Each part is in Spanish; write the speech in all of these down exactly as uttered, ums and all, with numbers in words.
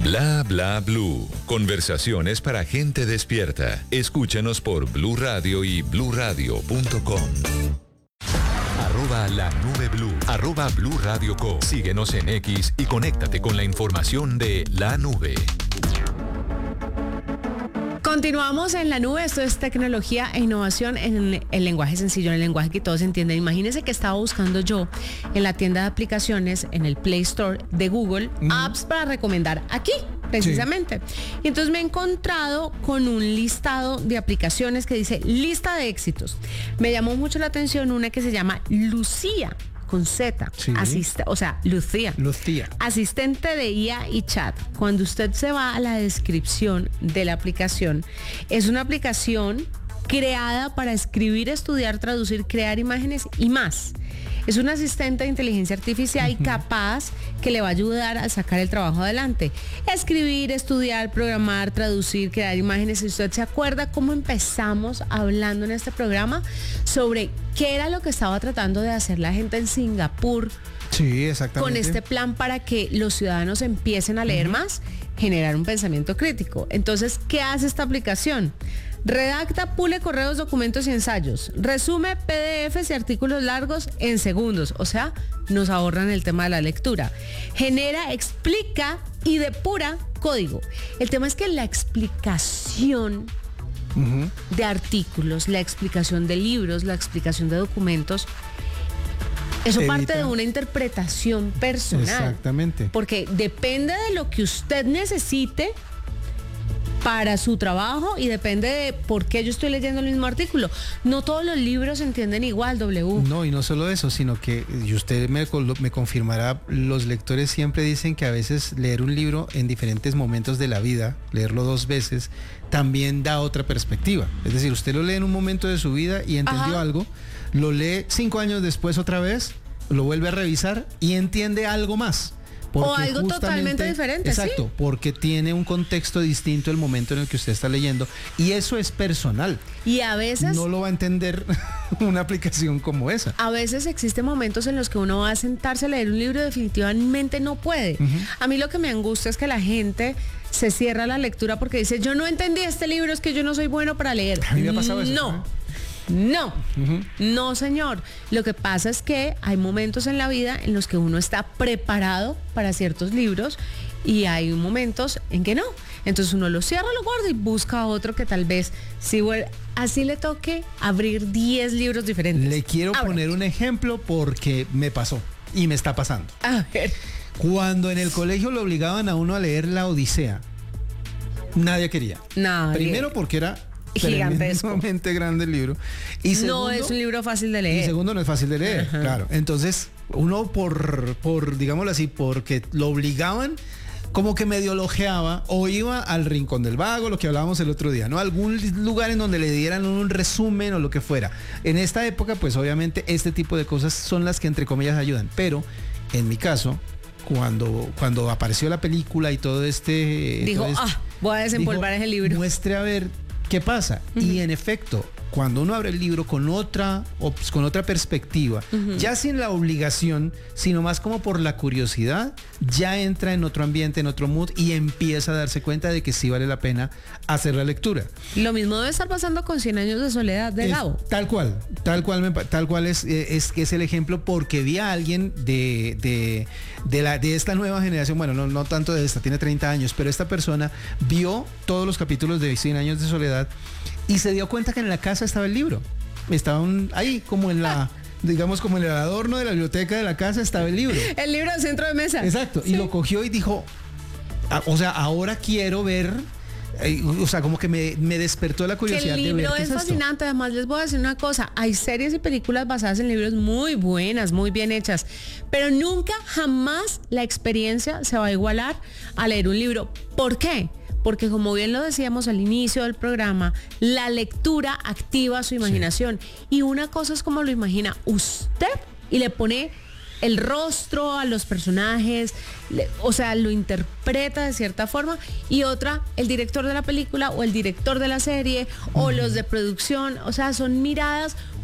Bla bla blue. Conversaciones para gente despierta. Escúchanos por Blue Radio y blue radio punto com. Arroba la nube blue. Arroba Blue Radio Co. Síguenos en X y conéctate con la información de la nube. Continuamos en la nube. Esto es tecnología e innovación en el lenguaje sencillo, en el lenguaje que todos entienden. Imagínense que estaba buscando yo en la tienda de aplicaciones, en el Play Store de Google, mm. apps para recomendar aquí, precisamente. Sí. Y entonces me he encontrado con un listado de aplicaciones que dice lista de éxitos. Me llamó mucho la atención una que se llama Lucía, con Z, sí. Asist- o sea, Lucía. Lucía. Asistente de I A y chat. Cuando usted se va a la descripción de la aplicación, es una aplicación creada para escribir, estudiar, traducir, crear imágenes y más. Es un asistente de inteligencia artificial uh-huh. capaz que le va a ayudar a sacar el trabajo adelante. Escribir, estudiar, programar, traducir, crear imágenes. Si usted se acuerda cómo empezamos hablando en este programa sobre qué era lo que estaba tratando de hacer la gente en Singapur. Sí, exactamente. Con este plan para que los ciudadanos empiecen a leer uh-huh. más, generar un pensamiento crítico. Entonces, ¿qué hace esta aplicación? Redacta, pule correos, documentos y ensayos. Resume P D Fs y artículos largos en segundos. O sea, nos ahorran el tema de la lectura. Genera, explica y depura código. El tema es que la explicación uh-huh. de artículos, la explicación de libros, la explicación de documentos, eso Evita. parte de una interpretación personal. Exactamente. Porque depende de lo que usted necesite para su trabajo y depende de por qué yo estoy leyendo el mismo artículo. No todos los libros se entienden igual, W. No, y no solo eso, sino que, y usted me, me confirmará, los lectores siempre dicen que a veces leer un libro en diferentes momentos de la vida, leerlo dos veces, también da otra perspectiva. Es decir, usted lo lee en un momento de su vida y entendió Ajá. algo, lo lee cinco años después otra vez, lo vuelve a revisar y entiende algo más. O algo totalmente diferente, exacto, ¿sí? Porque tiene un contexto distinto el momento en el que usted está leyendo. Y eso es personal. Y a veces... no lo va a entender una aplicación como esa. A veces existen momentos en los que uno va a sentarse a leer un libro y definitivamente no puede. Uh-huh. A mí lo que me angustia es que la gente se cierra la lectura porque dice, yo no entendí este libro, es que yo no soy bueno para leer. A mí me ha pasado eso. No. ¿eh? No, uh-huh. no señor. Lo que pasa es que hay momentos en la vida en los que uno está preparado para ciertos libros y hay momentos en que no. Entonces uno lo cierra, lo guarda y busca otro que tal vez si vuelve, así le toque abrir diez libros diferentes. Le quiero Abre. poner un ejemplo porque me pasó y me está pasando. A ver. Cuando en el colegio lo obligaban a uno a leer la Odisea, nadie quería. Nadie. Primero porque era... gigantesco, tremendamente grande el libro. Y segundo, no es un libro fácil de leer. Y segundo, no es fácil de leer, Ajá. claro. Entonces, uno por, por, digámoslo así, porque lo obligaban, como que medio lojeaba o iba al Rincón del Vago, lo que hablábamos el otro día, ¿no? Algún lugar en donde le dieran un resumen o lo que fuera. En esta época, pues obviamente, este tipo de cosas son las que entre comillas ayudan. Pero, en mi caso, cuando, cuando apareció la película y todo este... Dijo, todo este, ah, voy a desempolvar dijo, ese libro. Muestre a ver qué pasa. Uh-huh. Y en efecto, cuando uno abre el libro con otra, con otra perspectiva, uh-huh. ya sin la obligación, sino más como por la curiosidad, ya entra en otro ambiente, en otro mood y empieza a darse cuenta de que sí vale la pena hacer la lectura. Lo mismo debe estar pasando con Cien años de soledad de Gabo. Tal cual, tal cual, me, tal cual es, es, es el ejemplo, porque vi a alguien de, de, de, la, de esta nueva generación, bueno, no, no tanto de esta, tiene treinta años, pero esta persona vio todos los capítulos de Cien años de soledad y se dio cuenta que en la casa estaba el libro. Estaban ahí como en la... digamos como en el adorno de la biblioteca de la casa estaba el libro. El libro de centro de mesa. Exacto, sí. Y lo cogió y dijo, ah, o sea, ahora quiero ver, eh, o sea, como que me, me despertó la curiosidad de ver. El libro ¿qué es, es fascinante, esto? Además les voy a decir una cosa, hay series y películas basadas en libros muy buenas, muy bien hechas, pero nunca, jamás la experiencia se va a igualar a leer un libro. ¿Por qué? Porque como bien lo decíamos al inicio del programa, la lectura activa su imaginación. Sí. Y una cosa es como lo imagina usted y le pone el rostro a los personajes, le, o sea, lo interpreta de cierta forma. Y otra, el director de la película o el director de la serie o uh-huh. los de producción. O sea, son miradas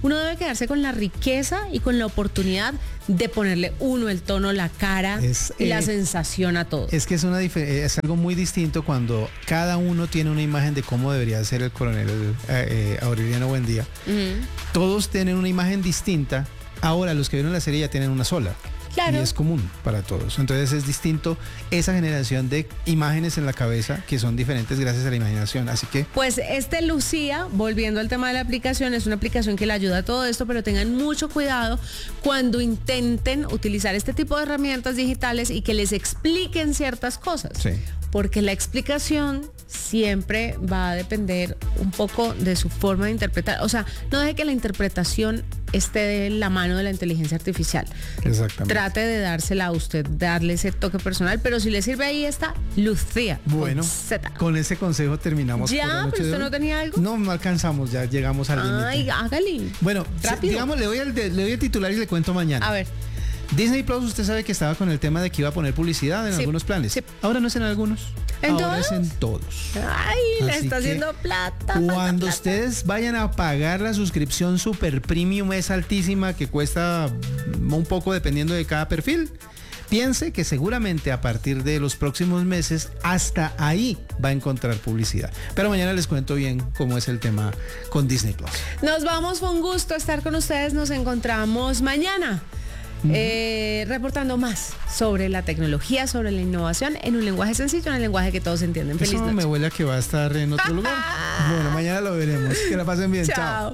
uno debe quedarse con la riqueza y con la oportunidad de ponerle uno el tono, la cara Es, y la eh, sensación a todo. Es que es, una dif- es algo muy distinto cuando cada uno tiene una imagen de cómo debería ser el coronel eh, eh, Aureliano Buendía. Ujú. Todos tienen una imagen distinta. Ahora los que vieron la serie ya tienen una sola. Claro. Y es común para todos. Entonces es distinto esa generación de imágenes en la cabeza que son diferentes gracias a la imaginación. Así que Pues este Lucía, volviendo al tema de la aplicación, es una aplicación que le ayuda a todo esto, pero tengan mucho cuidado cuando intenten utilizar este tipo de herramientas digitales y que les expliquen ciertas cosas. sí. Porque la explicación siempre va a depender un poco de su forma de interpretar. O sea, no deje que la interpretación esté de la mano de la inteligencia artificial. Exactamente. Trate de dársela a usted, darle ese toque personal, pero si le sirve ahí está Lucía. Bueno, con Z. con ese consejo terminamos. Ya, por la noche pero de usted hoy. no tenía algo. No, no alcanzamos, ya llegamos al límite. Ay, hágale. Bueno, rápido. se- digamos, le doy, el, de- le doy el titular y le cuento mañana. A ver. Disney Plus, usted sabe que estaba con el tema de que iba a poner publicidad en Sí, algunos planes. sí. Ahora no es en algunos. ¿En Ahora todos? es en todos. Ay, le Así está que haciendo plata. Cuando plata, plata. ustedes vayan a pagar la suscripción super premium, es altísima, que cuesta un poco dependiendo de cada perfil, piense que seguramente a partir de los próximos meses hasta ahí va a encontrar publicidad. Pero mañana les cuento bien cómo es el tema con Disney Plus. Nos vamos, fue un gusto estar con ustedes. Nos encontramos mañana. eh, reportando más sobre la tecnología, sobre la innovación en un lenguaje sencillo, en el lenguaje que todos entienden. Feliz Eso noche. me huele a que va a estar en otro lugar. Bueno, mañana lo veremos. Que la pasen bien. Chao. Chao.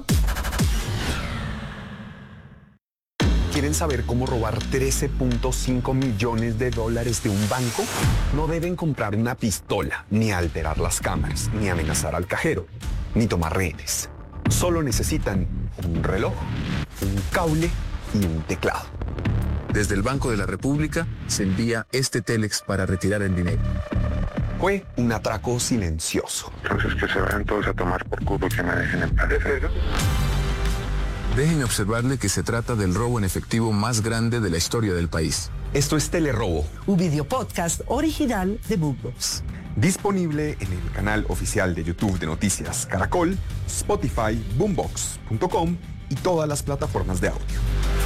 ¿Quieren saber cómo robar trece punto cinco millones de dólares de un banco? No deben comprar una pistola, ni alterar las cámaras, ni amenazar al cajero, ni tomar rehenes. Solo necesitan un reloj, un cable y un teclado. Desde el Banco de la República se envía este Telex para retirar el dinero. Fue un atraco silencioso. Entonces que se vayan todos a tomar por culo y que me dejen en paz. Déjenme observarle que se trata del robo en efectivo más grande de la historia del país. Esto es Telerobo, un video podcast original de Boombox. disponible en el canal oficial de YouTube de Noticias Caracol, Spotify, boombox punto com y todas las plataformas de audio.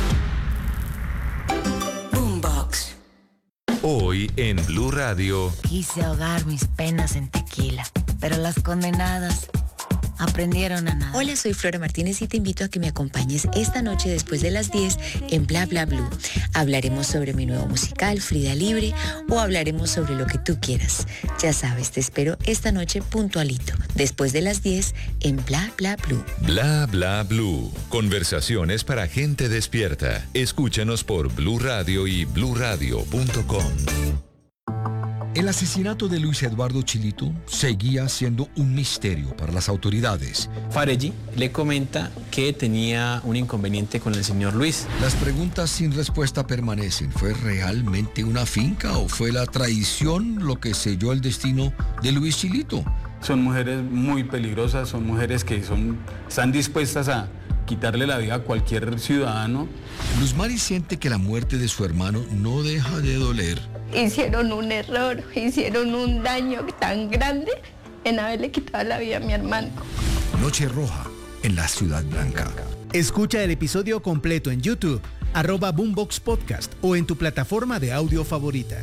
Boombox. Hoy en Blue Radio, Quise ahogar mis penas en tequila, pero las condenadas aprendieron a nada. Hola, soy Flora Martínez y te invito a que me acompañes esta noche después de las diez en Bla Bla Blue. Hablaremos sobre mi nuevo musical, Frida Libre, o hablaremos sobre lo que tú quieras. Ya sabes, te espero esta noche puntualito, después de las diez en Bla Bla Blue. Bla Bla Blue. Conversaciones para gente despierta. Escúchanos por Blue Radio y blue radio punto com. El asesinato de Luis Eduardo Chilito seguía siendo un misterio para las autoridades. Farelli le comenta que tenía un inconveniente con el señor Luis. Las preguntas sin respuesta permanecen. ¿Fue realmente una finca o fue la traición lo que selló el destino de Luis Chilito? Son mujeres muy peligrosas, son mujeres que son, están dispuestas a quitarle la vida a cualquier ciudadano. Luz Mari siente que la muerte de su hermano no deja de doler. Hicieron un error, hicieron un daño tan grande en haberle quitado la vida a mi hermano. Noche Roja en la Ciudad Blanca. Escucha el episodio completo en YouTube, arroba Boombox Podcast o en tu plataforma de audio favorita.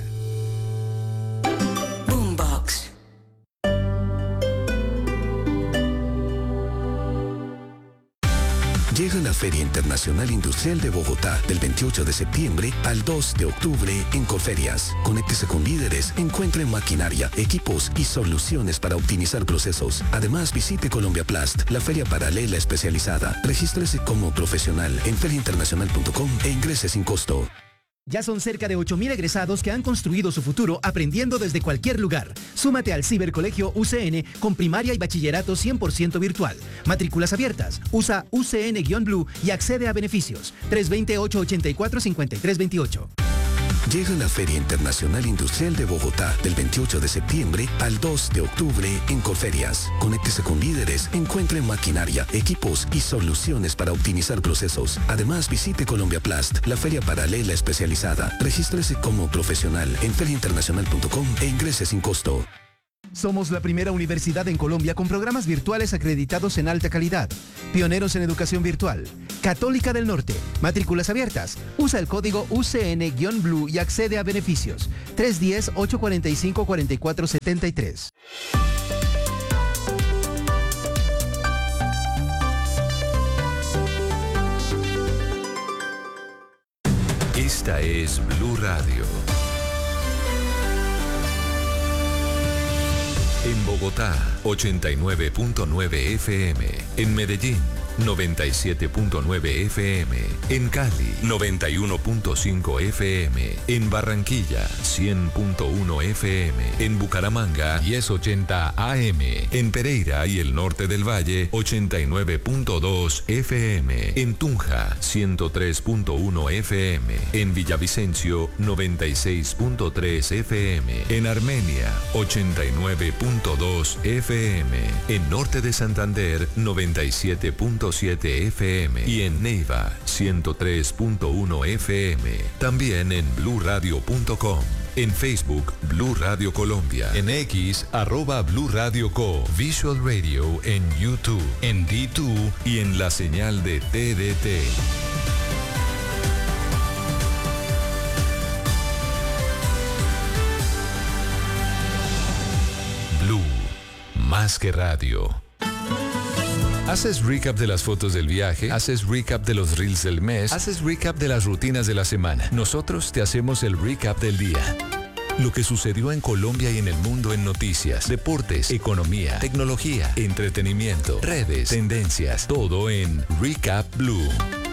Boombox. Llega la Feria Internacional Industrial de Bogotá del veintiocho de septiembre al dos de octubre en Colferias. Conéctese con líderes, encuentre maquinaria, equipos y soluciones para optimizar procesos. Además, visite Colombia Plast, la feria paralela especializada. Regístrese como profesional en feria internacional punto com e ingrese sin costo. Ya son cerca de ocho mil egresados que han construido su futuro aprendiendo desde cualquier lugar. Súmate al Cibercolegio U C N con primaria y bachillerato cien por ciento virtual. Matrículas abiertas. Usa U C N-Blue y accede a beneficios. tres dos cero, ocho ocho cuatro, cinco tres dos ocho. Llega la Feria Internacional Industrial de Bogotá del veintiocho de septiembre al dos de octubre en Colferias. Conéctese con líderes, encuentre maquinaria, equipos y soluciones para optimizar procesos. Además, visite Colombia Plast, la feria paralela especializada. Regístrese como profesional en feria internacional punto com e ingrese sin costo. Somos la primera universidad en Colombia con programas virtuales acreditados en alta calidad. Pioneros en educación virtual. Católica del Norte. Matrículas abiertas. Usa el código U C N-Blue y accede a beneficios. tres uno cero, ocho cuatro cinco, cuatro cuatro siete tres. Esta es Blue Radio. En Bogotá, ochenta y nueve punto nueve F M. En Medellín, noventa y siete punto nueve F M. En Cali, noventa y uno punto cinco F M. En Barranquilla, cien punto uno F M. En Bucaramanga, diez ochenta A M. En Pereira y el norte del Valle, ochenta y nueve punto dos F M. En Tunja, ciento tres punto uno F M. En Villavicencio, noventa y seis punto tres F M. En Armenia, ochenta y nueve punto dos F M. En Norte de Santander, noventa y siete punto siete F M. Y en Neiva, ciento tres punto uno F M. También en blue radio punto com. En Facebook, Blue Radio Colombia. En X, arroba Blue Radio Co. Visual Radio en YouTube, en D dos y en la señal de T D T. Blue, más que radio. ¿Haces recap de las fotos del viaje? ¿Haces recap de los reels del mes? ¿Haces recap de las rutinas de la semana? Nosotros te hacemos el recap del día. Lo que sucedió en Colombia y en el mundo en noticias, deportes, economía, tecnología, entretenimiento, redes, tendencias, todo en Recap Blue.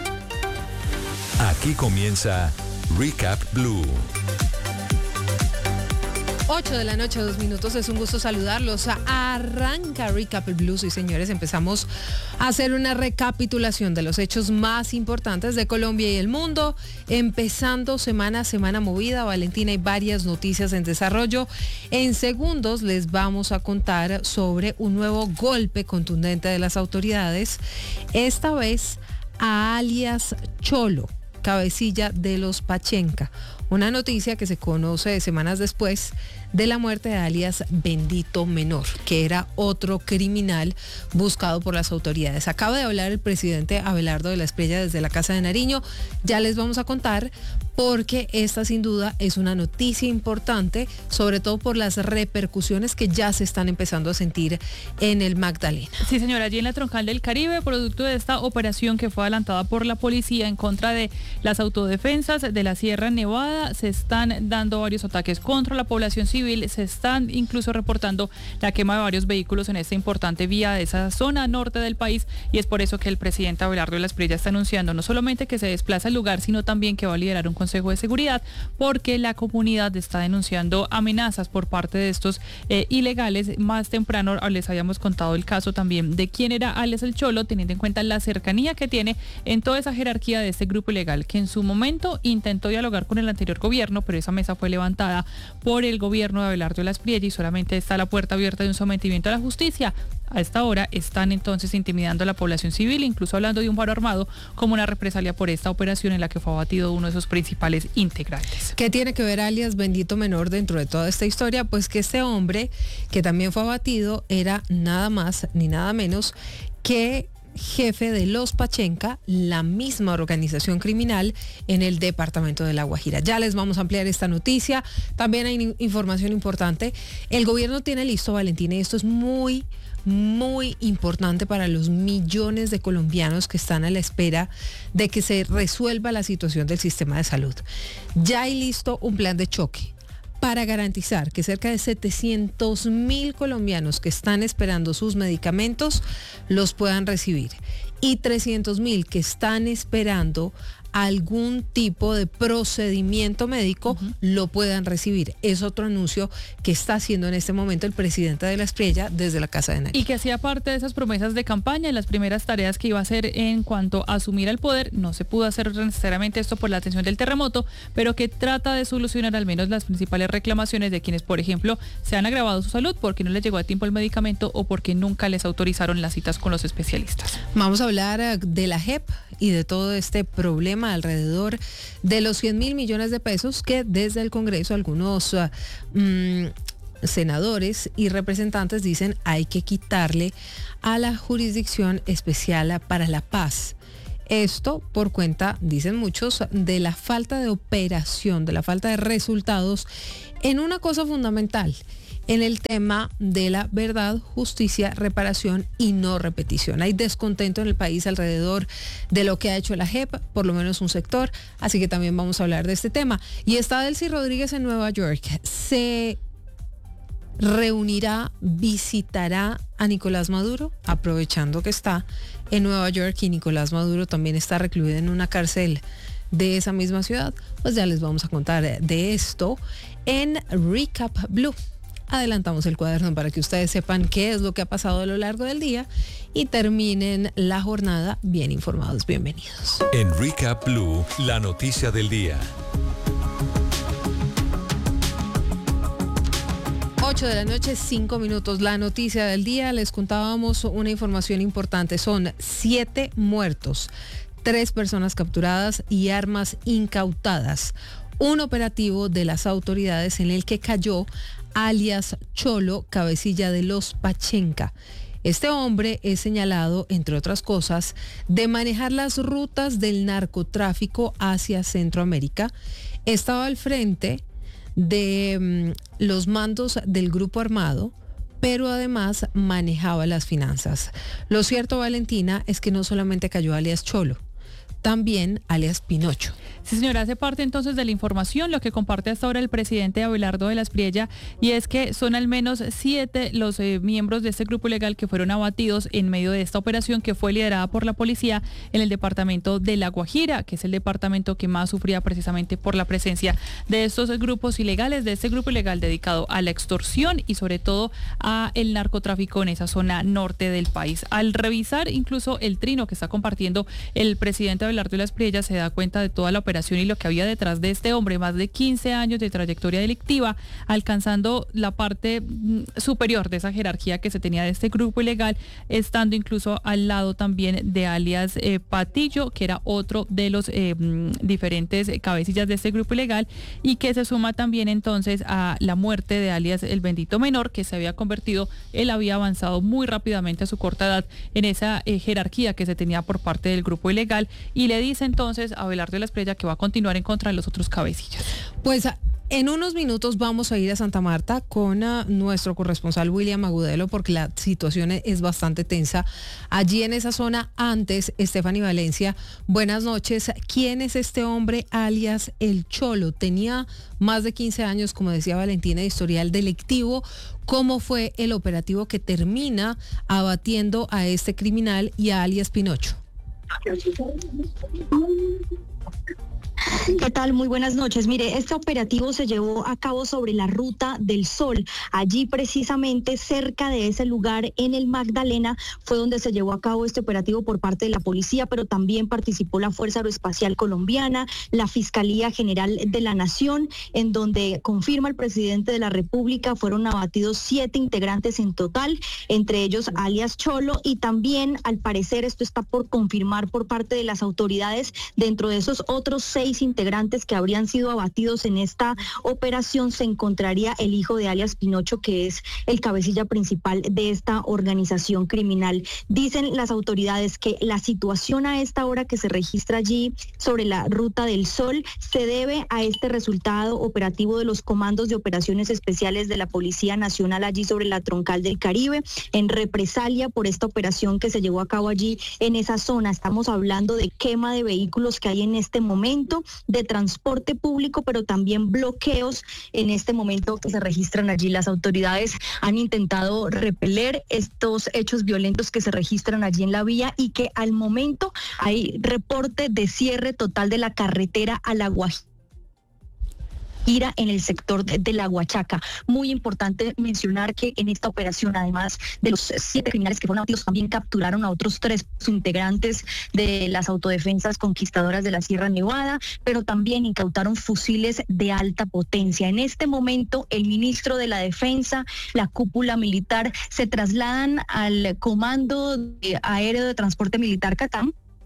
Aquí comienza Recap Blue. ocho de la noche, dos minutos, es un gusto saludarlos. Arranca Recap Blue, y señores, empezamos a hacer una recapitulación de los hechos más importantes de Colombia y el mundo, empezando semana a semana movida. Valentina, hay varias noticias en desarrollo. En segundos les vamos a contar sobre un nuevo golpe contundente de las autoridades, esta vez a alias Cholo, cabecilla de los Pachenca. Una noticia que se conoce semanas después de la muerte de alias Bendito Menor, que era otro criminal buscado por las autoridades. Acaba de hablar el presidente Abelardo de la Espriella desde la Casa de Nariño. Ya les vamos a contar, porque esta sin duda es una noticia importante, sobre todo por las repercusiones que ya se están empezando a sentir en el Magdalena. Sí, señora, allí en la Troncal del Caribe, producto de esta operación que fue adelantada por la policía en contra de las autodefensas de la Sierra Nevada, se están dando varios ataques contra la población civil, se están incluso reportando la quema de varios vehículos en esta importante vía de esa zona norte del país, y es por eso que el presidente Abelardo de la Espriella está anunciando no solamente que se desplaza al lugar, sino también que va a liderar un Consejo de Seguridad, porque la comunidad está denunciando amenazas por parte de estos eh, ilegales. Más temprano les habíamos contado el caso también de quién era alias El Cholo, teniendo en cuenta la cercanía que tiene en toda esa jerarquía de este grupo ilegal, que en su momento intentó dialogar con el anterior gobierno, pero esa mesa fue levantada por el gobierno de Abelardo de la Espriella y solamente está la puerta abierta de un sometimiento a la justicia. A esta hora están entonces intimidando a la población civil, incluso hablando de un paro armado como una represalia por esta operación en la que fue abatido uno de sus principales integrantes. ¿Qué tiene que ver alias Bendito Menor dentro de toda esta historia? Pues que este hombre, que también fue abatido, era nada más ni nada menos que jefe de los Pachenca, la misma organización criminal en el departamento de La Guajira. Ya les vamos a ampliar esta noticia. También hay información importante. El gobierno tiene listo, Valentina, y esto es muy, muy importante para los millones de colombianos que están a la espera de que se resuelva la situación del sistema de salud. Ya hay listo un plan de choque para garantizar que cerca de setecientos mil colombianos que están esperando sus medicamentos los puedan recibir, y trescientos mil que están esperando algún tipo de procedimiento médico uh-huh. lo puedan recibir. Es otro anuncio que está haciendo en este momento el presidente de la Espriella desde la Casa de Nariño. Y que hacía parte de esas promesas de campaña y las primeras tareas que iba a hacer en cuanto a asumir el poder. No se pudo hacer necesariamente esto por la atención del terremoto, pero que trata de solucionar al menos las principales reclamaciones de quienes, por ejemplo, se han agravado su salud porque no les llegó a tiempo el medicamento o porque nunca les autorizaron las citas con los especialistas. Vamos a hablar de la J E P y de todo este problema alrededor de los cien mil millones de pesos que desde el Congreso algunos uh, um, senadores y representantes dicen hay que quitarle a la Jurisdicción Especial para la Paz. Esto por cuenta, dicen muchos, de la falta de operación, de la falta de resultados en una cosa fundamental, en el tema de la verdad, justicia, reparación y no repetición. Hay descontento en el país alrededor de lo que ha hecho la J E P, por lo menos un sector, así que también vamos a hablar de este tema. Y está Delcy Rodríguez en Nueva York. Se reunirá, visitará a Nicolás Maduro, aprovechando que está en Nueva York y Nicolás Maduro también está recluido en una cárcel de esa misma ciudad. Pues ya les vamos a contar de esto en Recap Blue. Adelantamos el cuaderno para que ustedes sepan qué es lo que ha pasado a lo largo del día y terminen la jornada bien informados. Bienvenidos. En Recap Blue, la noticia del día. ocho de la noche, cinco minutos. La noticia del día, les contábamos una información importante. Son siete muertos, tres personas capturadas y armas incautadas. Un operativo de las autoridades en el que cayó alias Cholo, cabecilla de los Pachenca. Este hombre es señalado, entre otras cosas, de manejar las rutas del narcotráfico hacia Centroamérica. Estaba al frente de mm, los mandos del grupo armado, pero además manejaba las finanzas. Lo cierto, Valentina, es que no solamente cayó alias Cholo, también alias Pinocho. Sí, señora, hace parte entonces de la información, lo que comparte hasta ahora el presidente Abelardo de la Espriella, y es que son al menos siete los eh, miembros de este grupo ilegal que fueron abatidos en medio de esta operación que fue liderada por la policía en el departamento de La Guajira, que es el departamento que más sufría precisamente por la presencia de estos grupos ilegales, de este grupo ilegal dedicado a la extorsión y sobre todo a el narcotráfico en esa zona norte del país. Al revisar incluso el trino que está compartiendo el presidente Abelardo de la Espriella, se da cuenta de toda la operación y lo que había detrás de este hombre, más de quince años de trayectoria delictiva, alcanzando la parte superior de esa jerarquía que se tenía de este grupo ilegal, estando incluso al lado también de alias eh, Patillo, que era otro de los eh, diferentes cabecillas de este grupo ilegal, y que se suma también entonces a la muerte de alias El Bendito Menor, que se había convertido, él había avanzado muy rápidamente a su corta edad en esa eh, jerarquía que se tenía por parte del grupo ilegal, y le dice entonces a Abelardo de la Espriella que va a continuar en contra de los otros cabecillas. Pues en unos minutos vamos a ir a Santa Marta con uh, nuestro corresponsal William Agudelo, porque la situación es bastante tensa allí en esa zona. Antes, Stephanie Valencia, buenas noches. ¿Quién es este hombre alias El Cholo? Tenía más de quince años, como decía Valentina, de historial delictivo. ¿Cómo fue el operativo que termina abatiendo a este criminal y a alias Pinocho? ¿Qué tal? Muy buenas noches. Mire, este operativo se llevó a cabo sobre la Ruta del Sol. Allí precisamente cerca de ese lugar en el Magdalena fue donde se llevó a cabo este operativo por parte de la policía, pero también participó la Fuerza Aeroespacial Colombiana, la Fiscalía General de la Nación, en donde confirma el presidente de la República fueron abatidos siete integrantes en total, entre ellos alias Cholo, y también al parecer esto está por confirmar por parte de las autoridades, dentro de esos otros seis integrantes que habrían sido abatidos en esta operación se encontraría el hijo de alias Pinocho, que es el cabecilla principal de esta organización criminal. Dicen las autoridades que la situación a esta hora que se registra allí sobre la Ruta del Sol se debe a este resultado operativo de los comandos de operaciones especiales de la Policía Nacional allí sobre la Troncal del Caribe, en represalia por esta operación que se llevó a cabo allí en esa zona. Estamos hablando de quema de vehículos que hay en este momento, de transporte público, pero también bloqueos en este momento que se registran allí. Las autoridades han intentado repeler estos hechos violentos que se registran allí en la vía y que al momento hay reporte de cierre total de la carretera a La Guajira en el sector de, de La Huachaca. Muy importante mencionar que en esta operación, además de los siete criminales que fueron abatidos, también capturaron a otros tres integrantes de las autodefensas conquistadoras de la Sierra Nevada, pero también incautaron fusiles de alta potencia. En este momento, el ministro de la Defensa, la cúpula militar, se trasladan al Comando Aéreo de Transporte Militar Catam,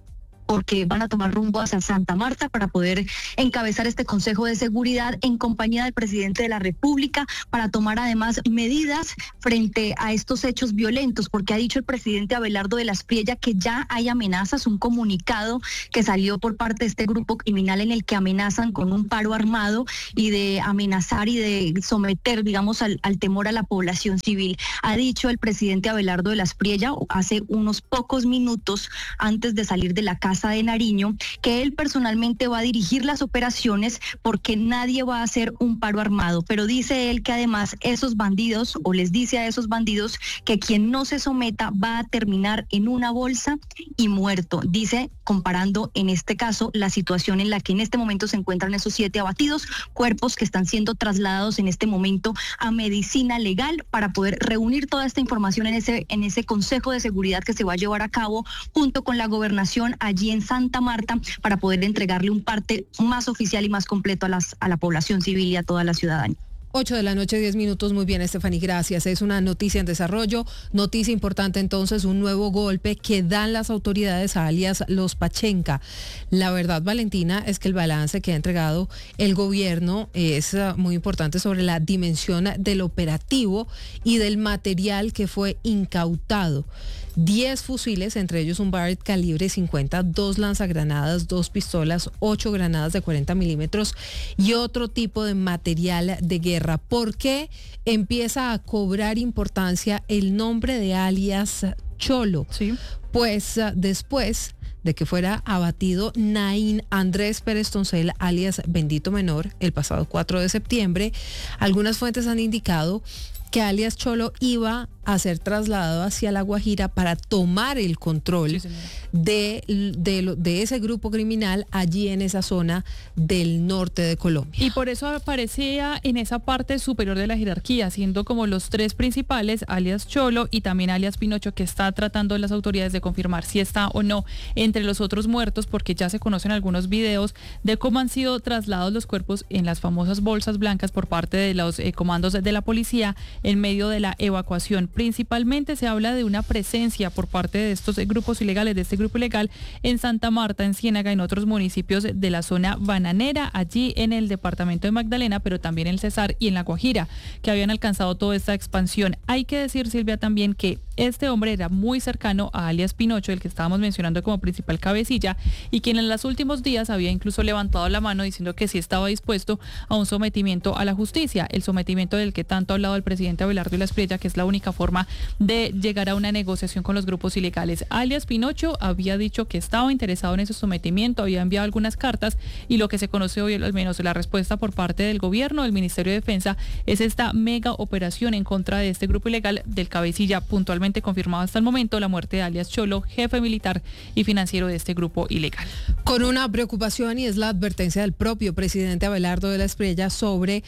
porque van a tomar rumbo hacia Santa Marta para poder encabezar este Consejo de Seguridad en compañía del presidente de la República para tomar además medidas frente a estos hechos violentos, porque ha dicho el presidente Abelardo de la Espriella que ya hay amenazas, un comunicado que salió por parte de este grupo criminal en el que amenazan con un paro armado y de amenazar y de someter, digamos, al, al temor a la población civil. Ha dicho el presidente Abelardo de la Espriella hace unos pocos minutos antes de salir de la casa de Nariño que él personalmente va a dirigir las operaciones porque nadie va a hacer un paro armado, pero dice él que además esos bandidos, o les dice a esos bandidos que quien no se someta va a terminar en una bolsa y muerto. Dice, comparando en este caso la situación en la que en este momento se encuentran esos siete abatidos, cuerpos que están siendo trasladados en este momento a medicina legal para poder reunir toda esta información en ese, en ese Consejo de Seguridad que se va a llevar a cabo junto con la gobernación allí en Santa Marta para poder entregarle un parte más oficial y más completo a, las, a la población civil y a toda la ciudadanía. ocho de la noche, diez minutos. Muy bien, Estefanía, gracias. Es una noticia en desarrollo. Noticia importante entonces, un nuevo golpe que dan las autoridades a alias Los Pachenca. La verdad, Valentina, es que el balance que ha entregado el gobierno es uh, muy importante sobre la dimensión del operativo y del material que fue incautado. diez fusiles, entre ellos un Barrett calibre cincuenta, dos lanzagranadas, dos pistolas, ocho granadas de cuarenta milímetros y otro tipo de material de guerra. ¿Por qué empieza a cobrar importancia el nombre de alias Cholo? Sí. Pues uh, después de que fuera abatido Naín Andrés Pérez Toncel, alias Bendito Menor, el pasado cuatro de septiembre, algunas fuentes han indicado que alias Cholo iba a ser trasladado hacia La Guajira para tomar el control sí, de, de, de ese grupo criminal allí en esa zona del norte de Colombia. Y por eso aparecía en esa parte superior de la jerarquía, siendo como los tres principales, alias Cholo y también alias Pinocho, que está tratando las autoridades de confirmar si está o no entre los otros muertos, porque ya se conocen algunos videos de cómo han sido trasladados los cuerpos en las famosas bolsas blancas por parte de los eh, comandos de la policía en medio de la evacuación. Principalmente se habla de una presencia por parte de estos grupos ilegales, de este grupo ilegal en Santa Marta, en Ciénaga, en otros municipios de la zona bananera, allí en el departamento de Magdalena, pero también en el Cesar y en La Guajira, que habían alcanzado toda esta expansión. Hay que decir, Silvia, también que este hombre era muy cercano a alias Pinocho, el que estábamos mencionando como principal cabecilla, y quien en los últimos días había incluso levantado la mano diciendo que sí estaba dispuesto a un sometimiento a la justicia, el sometimiento del que tanto ha hablado el presidente Abelardo de la Espriella, que es la única forma de llegar a una negociación con los grupos ilegales. Alias Pinocho había dicho que estaba interesado en ese sometimiento, había enviado algunas cartas, y lo que se conoce hoy, al menos la respuesta por parte del gobierno, del Ministerio de Defensa, es esta mega operación en contra de este grupo ilegal del cabecilla, puntualmente confirmado hasta el momento la muerte de alias Cholo, jefe militar y financiero de este grupo ilegal. Con una preocupación, y es la advertencia del propio presidente Abelardo de la Espriella sobre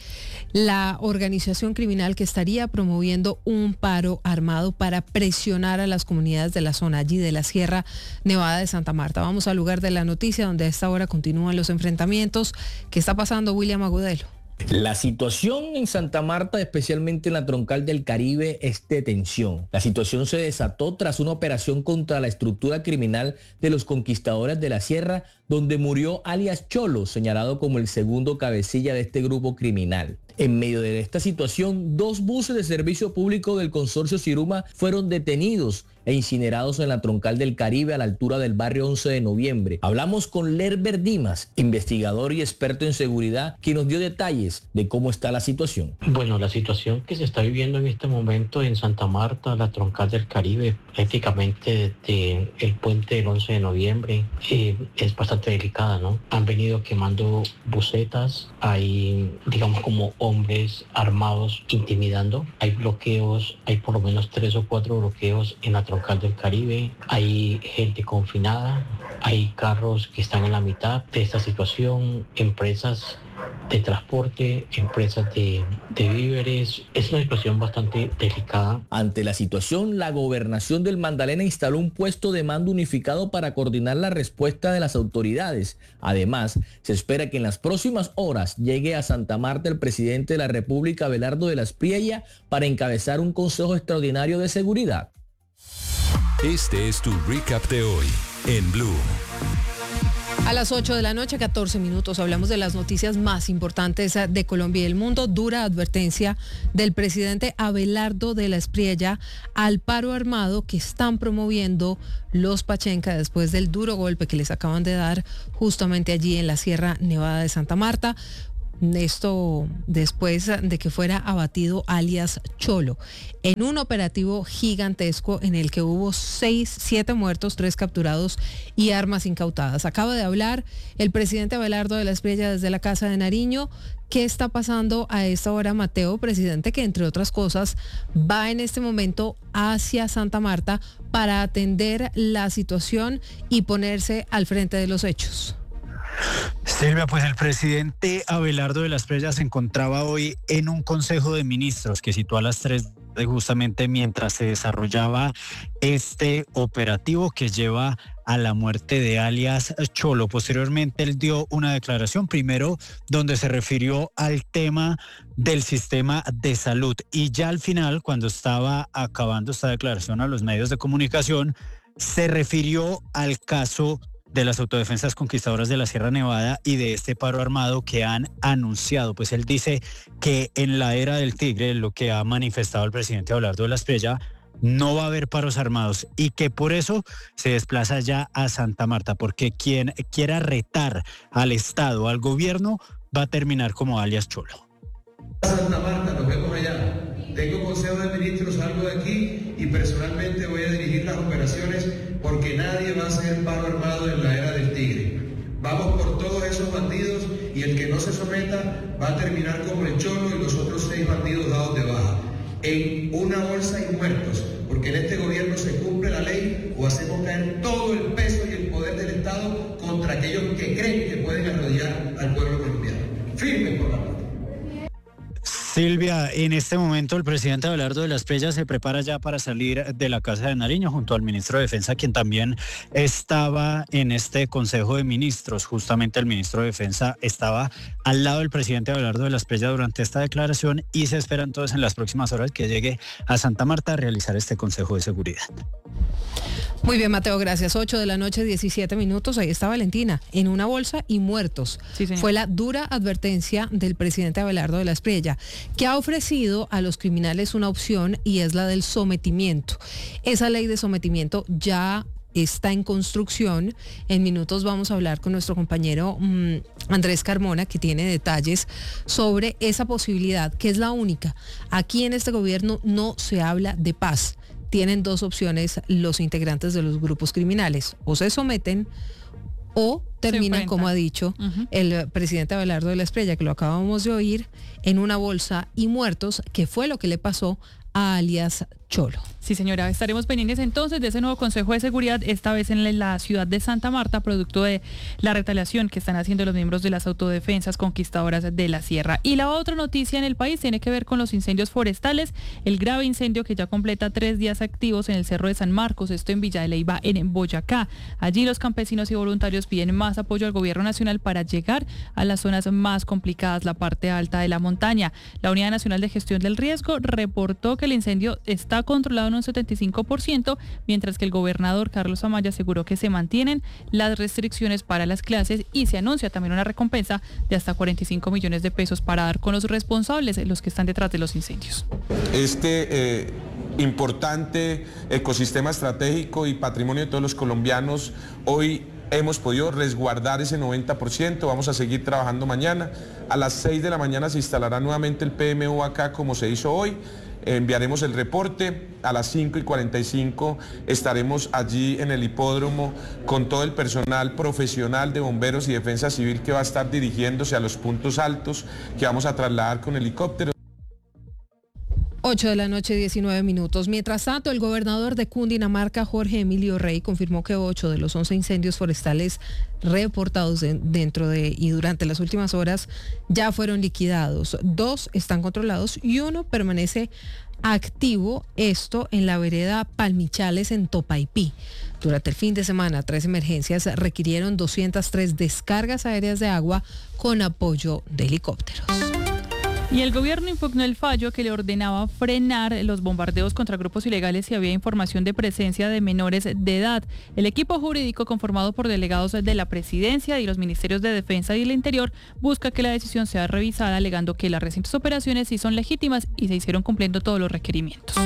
la organización criminal que estaría promoviendo un paro armado para presionar a las comunidades de la zona allí de la Sierra Nevada de Santa Marta. Vamos al lugar de la noticia, donde a esta hora continúan los enfrentamientos. ¿Qué está pasando, William Agudelo? La situación en Santa Marta, especialmente en la troncal del Caribe, es de tensión. La situación se desató tras una operación contra la estructura criminal de los conquistadores de la Sierra, donde murió alias Cholo, señalado como el segundo cabecilla de este grupo criminal. En medio de esta situación, dos buses de servicio público del consorcio Siruma fueron detenidos e incinerados en la troncal del Caribe a la altura del barrio once de noviembre. Hablamos con Lerber Dimas, investigador y experto en seguridad, quien nos dio detalles de cómo está la situación. Bueno, la situación que se está viviendo en este momento en Santa Marta, la troncal del Caribe, prácticamente desde el puente del once de noviembre, eh, es bastante delicada, ¿no? Han venido quemando busetas, hay, digamos, como hombres armados intimidando, hay bloqueos, hay por lo menos tres o cuatro bloqueos en la troncal del Caribe, hay gente confinada, hay carros que están en la mitad de esta situación, empresas de transporte, empresas de, de víveres. Es una situación bastante delicada. Ante la situación, la gobernación del Magdalena instaló un puesto de mando unificado para coordinar la respuesta de las autoridades. Además, se espera que en las próximas horas llegue a Santa Marta el presidente de la República, Abelardo de la Espriella, para encabezar un consejo extraordinario de seguridad. Este es tu recap de hoy en Blue. A las ocho de la noche, catorce minutos, hablamos de las noticias más importantes de Colombia y el mundo. Dura advertencia del presidente Abelardo de la Espriella al paro armado que están promoviendo los Pachenca después del duro golpe que les acaban de dar justamente allí en la Sierra Nevada de Santa Marta. Esto después de que fuera abatido alias Cholo en un operativo gigantesco en el que hubo seis, siete muertos, tres capturados y armas incautadas. Acaba de hablar el presidente Abelardo de la Espriella desde la Casa de Nariño. ¿Qué está pasando a esta hora, Mateo? Presidente que, entre otras cosas, va en este momento hacia Santa Marta para atender la situación y ponerse al frente de los hechos. Silvia, pues el presidente Abelardo de la Espriella se encontraba hoy en un consejo de ministros que citó a las tres de justamente mientras se desarrollaba este operativo que lleva a la muerte de alias Cholo. Posteriormente él dio una declaración, primero donde se refirió al tema del sistema de salud y ya al final, cuando estaba acabando esta declaración a los medios de comunicación, se refirió al caso de las autodefensas conquistadoras de la Sierra Nevada y de este paro armado que han anunciado. Pues él dice que en la era del tigre, lo que ha manifestado el presidente Abelardo de la Espriella, no va a haber paros armados y que por eso se desplaza ya a Santa Marta, porque quien quiera retar al Estado, al gobierno, va a terminar como alias Cholo. Santa Marta, nos vemos allá. Tengo consejo de ministros, salgo de aquí y personalmente voy a dirigir las operaciones porque nadie va a hacer paro armado en la era del tigre. Vamos por todos esos bandidos y el que no se someta va a terminar como el Cholo y los otros seis bandidos dados de baja. En una bolsa y muertos, porque en este gobierno se cumple la ley o hacemos caer todo el peso y el poder del Estado contra aquellos que creen que pueden arrodillar al pueblo colombiano. Firmes por la paz. Silvia, en este momento el presidente Abelardo de la Espriella se prepara ya para salir de la Casa de Nariño junto al ministro de Defensa, quien también estaba en este Consejo de Ministros. Justamente el ministro de Defensa estaba al lado del presidente Abelardo de la Espriella durante esta declaración y se espera entonces en las próximas horas que llegue a Santa Marta a realizar este Consejo de Seguridad. Muy bien, Mateo, gracias. ocho de la noche, diecisiete minutos. Ahí está Valentina, en una bolsa y muertos. Sí, fue la dura advertencia del presidente Abelardo de la Espriella, que ha ofrecido a los criminales una opción y es la del sometimiento. Esa ley de sometimiento ya está en construcción. En minutos vamos a hablar con nuestro compañero mmm, Andrés Carmona, que tiene detalles sobre esa posibilidad, que es la única. Aquí en este gobierno no se habla de paz. Tienen dos opciones los integrantes de los grupos criminales: o se someten o terminan, como ha dicho uh-huh. el presidente Abelardo de la Espriella, que lo acabamos de oír, en una bolsa y muertos, que fue lo que le pasó a alias Cholo. Sí, señora, estaremos pendientes entonces de ese nuevo Consejo de Seguridad, esta vez en la ciudad de Santa Marta, producto de la retaliación que están haciendo los miembros de las autodefensas conquistadoras de la Sierra. Y la otra noticia en el país tiene que ver con los incendios forestales, el grave incendio que ya completa tres días activos en el Cerro de San Marcos, esto en Villa de Leyva, en Boyacá. Allí los campesinos y voluntarios piden más apoyo al gobierno nacional para llegar a las zonas más complicadas, la parte alta de la montaña. La Unidad Nacional de Gestión del Riesgo reportó que el incendio está controlado en un setenta y cinco por ciento, mientras que el gobernador Carlos Amaya aseguró que se mantienen las restricciones para las clases y se anuncia también una recompensa de hasta cuarenta y cinco millones de pesos para dar con los responsables, los que están detrás de los incendios. Este eh, importante ecosistema estratégico y patrimonio de todos los colombianos, hoy hemos podido resguardar ese noventa por ciento, vamos a seguir trabajando mañana. A las seis de la mañana se instalará nuevamente el P M U acá como se hizo hoy. Enviaremos el reporte, a las cinco y cuarenta y cinco estaremos allí en el hipódromo con todo el personal profesional de bomberos y defensa civil que va a estar dirigiéndose a los puntos altos que vamos a trasladar con helicópteros. ocho de la noche, diecinueve minutos. Mientras tanto, el gobernador de Cundinamarca, Jorge Emilio Rey, confirmó que ocho de los once incendios forestales reportados de, dentro de y durante las últimas horas ya fueron liquidados. Dos están controlados y uno permanece activo, esto en la vereda Palmichales en Topaipí. Durante el fin de semana, tres emergencias requirieron doscientas tres descargas aéreas de agua con apoyo de helicópteros. Y el gobierno impugnó el fallo que le ordenaba frenar los bombardeos contra grupos ilegales si había información de presencia de menores de edad. El equipo jurídico, conformado por delegados de la Presidencia y los Ministerios de Defensa y del Interior, busca que la decisión sea revisada, alegando que las recientes operaciones sí son legítimas y se hicieron cumpliendo todos los requerimientos.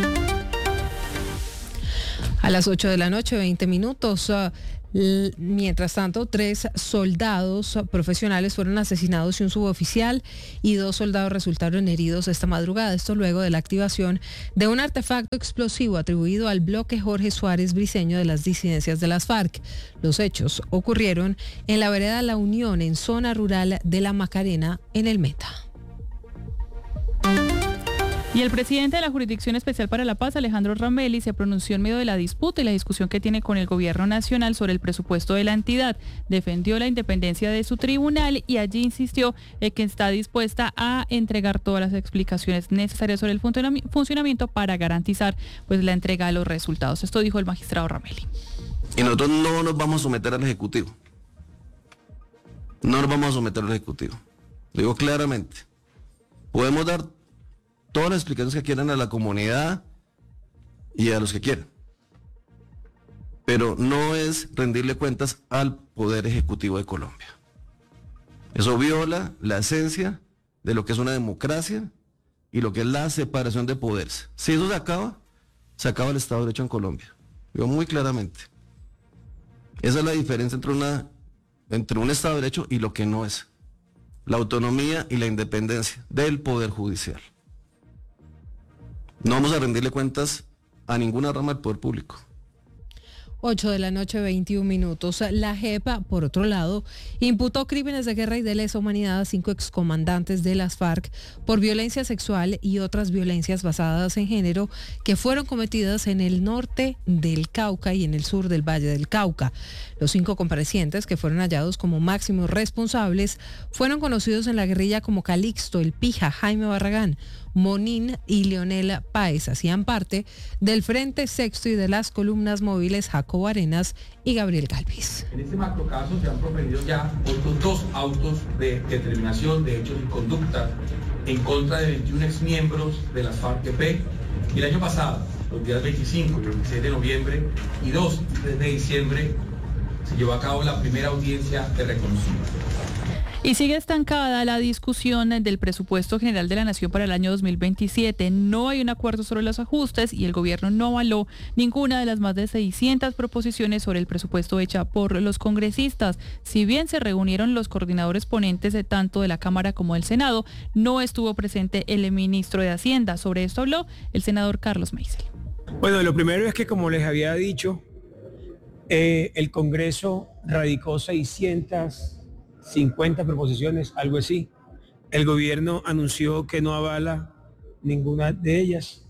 A las ocho de la noche, veinte minutos. Uh, Mientras tanto, tres soldados profesionales fueron asesinados y un suboficial y dos soldados resultaron heridos esta madrugada. Esto luego de la activación de un artefacto explosivo atribuido al bloque Jorge Suárez Briceño de las disidencias de las FARC. Los hechos ocurrieron en la vereda La Unión, en zona rural de La Macarena, en el Meta. Y el presidente de la Jurisdicción Especial para la Paz, Alejandro Ramelli, se pronunció en medio de la disputa y la discusión que tiene con el gobierno nacional sobre el presupuesto de la entidad. Defendió la independencia de su tribunal y allí insistió en que está dispuesta a entregar todas las explicaciones necesarias sobre el funcionamiento para garantizar pues la entrega de los resultados. Esto dijo el magistrado Ramelli. Y nosotros no nos vamos a someter al Ejecutivo. No nos vamos a someter al Ejecutivo. Lo digo claramente. Podemos dar todas las explicaciones que quieran a la comunidad y a los que quieran. Pero no es rendirle cuentas al Poder Ejecutivo de Colombia. Eso viola la esencia de lo que es una democracia y lo que es la separación de poderes. Si eso se acaba, se acaba el Estado de Derecho en Colombia. Digo muy claramente. Esa es la diferencia entre, una, entre un Estado de Derecho y lo que no es. La autonomía y la independencia del Poder Judicial. No vamos a rendirle cuentas a ninguna rama del poder público. ocho de la noche, veintiún minutos. La JEP, por otro lado, imputó crímenes de guerra y de lesa humanidad a cinco excomandantes de las FARC por violencia sexual y otras violencias basadas en género que fueron cometidas en el norte del Cauca y en el sur del Valle del Cauca. Los cinco comparecientes, que fueron hallados como máximos responsables, fueron conocidos en la guerrilla como Calixto, El Pija, Jaime Barragán, Monín y Leonel Páez. Hacían parte del Frente Sexto y de las columnas móviles Jacobo Arenas y Gabriel Galvis. En este macrocaso se han proferido ya otros dos autos de determinación de hechos y conductas en contra de veintiún exmiembros de las FARC-E P. Y el año pasado, los días veinticinco y veintiséis de noviembre y dos y tres de diciembre, se llevó a cabo la primera audiencia de reconocimiento. Y sigue estancada la discusión del presupuesto general de la Nación para el año dos mil veintisiete. No hay un acuerdo sobre los ajustes y el gobierno no avaló ninguna de las más de seiscientas proposiciones sobre el presupuesto hecha por los congresistas. Si bien se reunieron los coordinadores ponentes de tanto de la Cámara como del Senado, no estuvo presente el ministro de Hacienda. Sobre esto habló el senador Carlos Meisel. Bueno, lo primero es que, como les había dicho, eh, el Congreso radicó seiscientas cincuenta proposiciones, algo así. El gobierno anunció que no avala ninguna de ellas.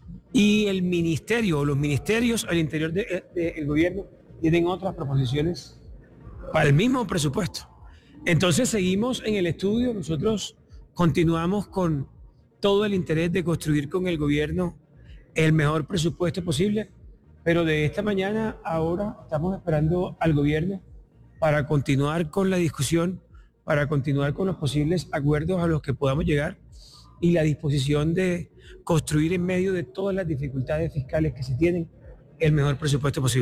Y el ministerio o los ministerios al interior del de, de gobierno tienen otras proposiciones para el mismo presupuesto. Entonces seguimos en el estudio, nosotros continuamos con todo el interés de construir con el gobierno el mejor presupuesto posible, pero de esta mañana ahora estamos esperando al gobierno para continuar con la discusión, para continuar con los posibles acuerdos a los que podamos llegar y la disposición de construir en medio de todas las dificultades fiscales que se tienen el mejor presupuesto posible.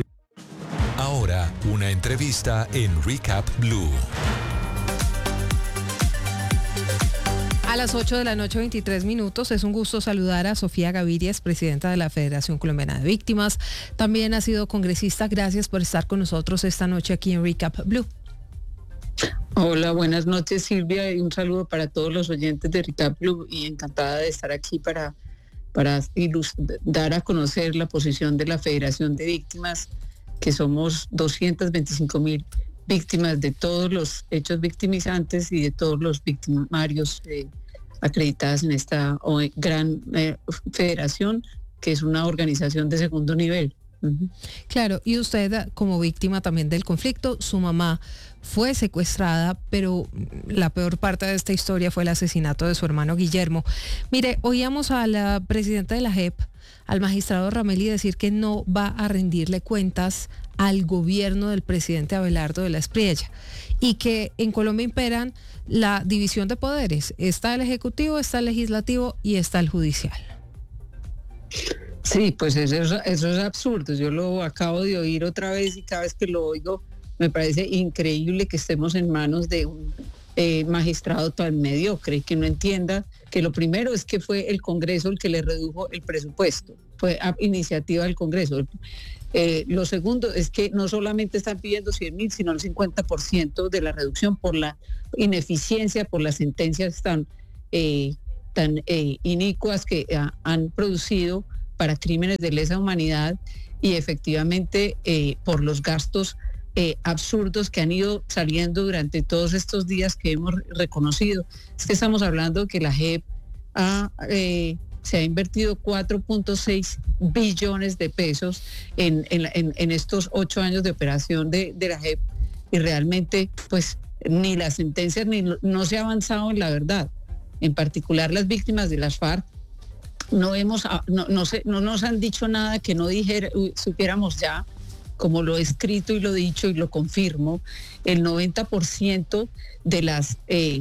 Ahora, una entrevista en Recap Blue. A las ocho de la noche, veintitrés minutos, es un gusto saludar a Sofía Gaviria, presidenta de la Federación Colombiana de Víctimas. También ha sido congresista. Gracias por estar con nosotros esta noche aquí en Recap Blue. Hola, buenas noches, Silvia, y un saludo para todos los oyentes de Recap Blue y encantada de estar aquí para, para dar a conocer la posición de la Federación de Víctimas, que somos doscientos veinticinco mil víctimas de todos los hechos victimizantes y de todos los victimarios eh, acreditadas en esta gran eh, federación, que es una organización de segundo nivel. Uh-huh. Claro, y usted como víctima también del conflicto, su mamá fue secuestrada, pero la peor parte de esta historia fue el asesinato de su hermano Guillermo. Mire, oíamos a la presidenta de la JEP, al magistrado Ramelli, decir que no va a rendirle cuentas al gobierno del presidente Abelardo de la Espriella, y que en Colombia imperan la división de poderes. Está el Ejecutivo, está el Legislativo y está el Judicial. Sí, pues eso es, eso es absurdo. Yo lo acabo de oír otra vez y cada vez que lo oigo me parece increíble que estemos en manos de un eh, magistrado tan mediocre, que no entienda que lo primero es que fue el Congreso el que le redujo el presupuesto, fue a iniciativa del Congreso. Eh, lo segundo es que no solamente están pidiendo cien mil, sino el cincuenta por ciento de la reducción por la ineficiencia, por las sentencias tan, eh, tan eh, inicuas que eh, han producido para crímenes de lesa humanidad, y efectivamente eh, por los gastos eh, absurdos que han ido saliendo durante todos estos días que hemos reconocido. Es que estamos hablando que la J E P ha... Eh, se ha invertido cuatro punto seis billones de pesos en, en, en, en estos ocho años de operación de, de la J E P, y realmente pues ni las sentencias ni no se ha avanzado en la verdad. En particular las víctimas de las FARC no hemos no, no, se, no nos han dicho nada que no dijera, supiéramos ya, como lo he escrito y lo he dicho y lo confirmo. El noventa por ciento de las eh,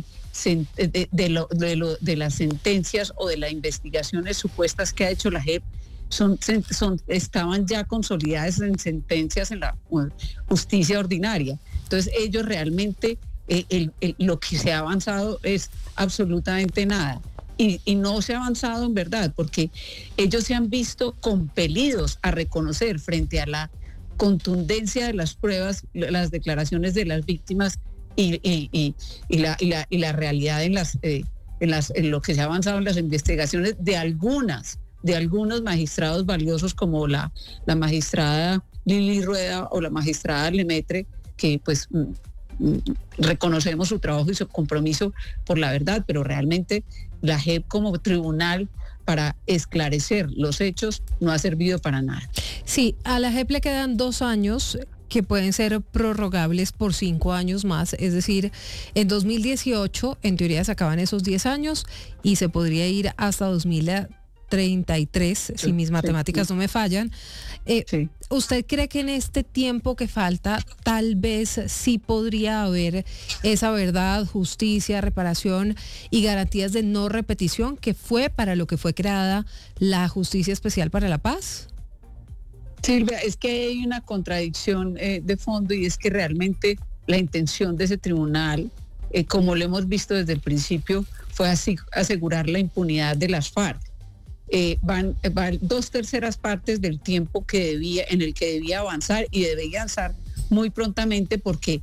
De, de, lo, de, lo, de las sentencias o de las investigaciones supuestas que ha hecho la J E P son, son, estaban ya consolidadas en sentencias en la justicia ordinaria. Entonces ellos realmente, eh, el, el, lo que se ha avanzado es absolutamente nada. Y, y no se ha avanzado en verdad, porque ellos se han visto compelidos a reconocer frente a la contundencia de las pruebas, las declaraciones de las víctimas, Y, y, y, y, la, y, la, y la realidad en, las, eh, en, las, en lo que se ha avanzado en las investigaciones de algunas, de algunos magistrados valiosos como la, la magistrada Lili Rueda o la magistrada Lemaitre, que pues mm, mm, reconocemos su trabajo y su compromiso por la verdad, pero realmente la J E P como tribunal para esclarecer los hechos no ha servido para nada. Sí, a la J E P le quedan dos años que pueden ser prorrogables por cinco años más, es decir, en dos mil dieciocho en teoría se acaban esos diez años y se podría ir hasta dos mil treinta y tres, sí, si mis matemáticas sí, sí. no me fallan. Eh, sí. ¿Usted cree que en este tiempo que falta tal vez sí podría haber esa verdad, justicia, reparación y garantías de no repetición, que fue para lo que fue creada la Justicia Especial para la Paz? Silvia, es que hay una contradicción eh, de fondo, y es que realmente la intención de ese tribunal, eh, como lo hemos visto desde el principio, fue así asegurar la impunidad de las FARC. Eh, van, van dos terceras partes del tiempo que debía, en el que debía avanzar, y debía avanzar muy prontamente, porque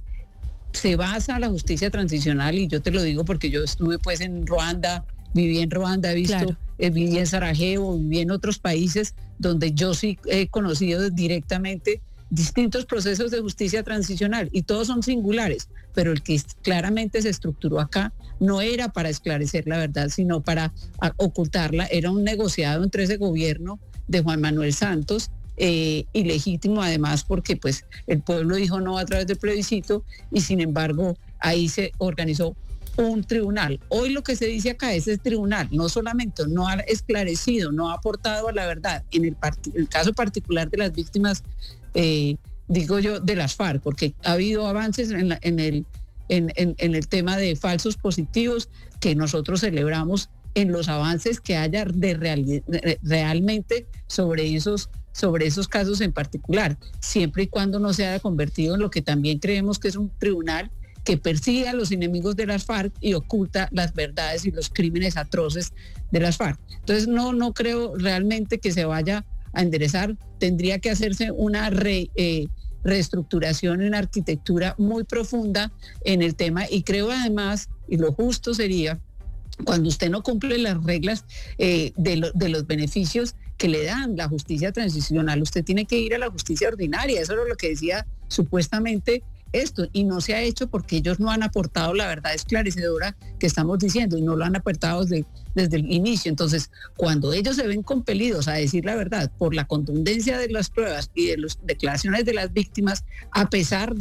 se basa la justicia transicional, y yo te lo digo porque yo estuve pues en Ruanda, viví en Ruanda, he visto, claro. eh, viví en Sarajevo, viví en otros países donde yo sí he conocido directamente distintos procesos de justicia transicional, y todos son singulares, pero el que claramente se estructuró acá no era para esclarecer la verdad, sino para a, ocultarla. Era un negociado entre ese gobierno de Juan Manuel Santos, eh, ilegítimo además, porque pues el pueblo dijo no a través del plebiscito, y sin embargo ahí se organizó un tribunal. Hoy lo que se dice acá es el tribunal no solamente no ha esclarecido, no ha aportado a la verdad en el, part- el caso particular de las víctimas, eh, digo yo, de las FARC, porque ha habido avances en, la, en, el, en, en, en el tema de falsos positivos, que nosotros celebramos en los avances que haya de real, de, realmente sobre esos sobre esos casos en particular, siempre y cuando no se haya convertido en lo que también creemos que es un tribunal que persigue a los enemigos de las FARC y oculta las verdades y los crímenes atroces de las FARC. Entonces no, no creo realmente que se vaya a enderezar. Tendría que hacerse una re, eh, reestructuración, una arquitectura muy profunda en el tema, y creo además, y lo justo sería, cuando usted no cumple las reglas eh, de, lo, de los beneficios que le dan la justicia transicional, usted tiene que ir a la justicia ordinaria. Eso era lo que decía supuestamente esto, y no se ha hecho porque ellos no han aportado la verdad esclarecedora que estamos diciendo, y no lo han aportado desde, desde el inicio. Entonces, cuando ellos se ven compelidos a decir la verdad por la contundencia de las pruebas y de las declaraciones de las víctimas, a pesar de que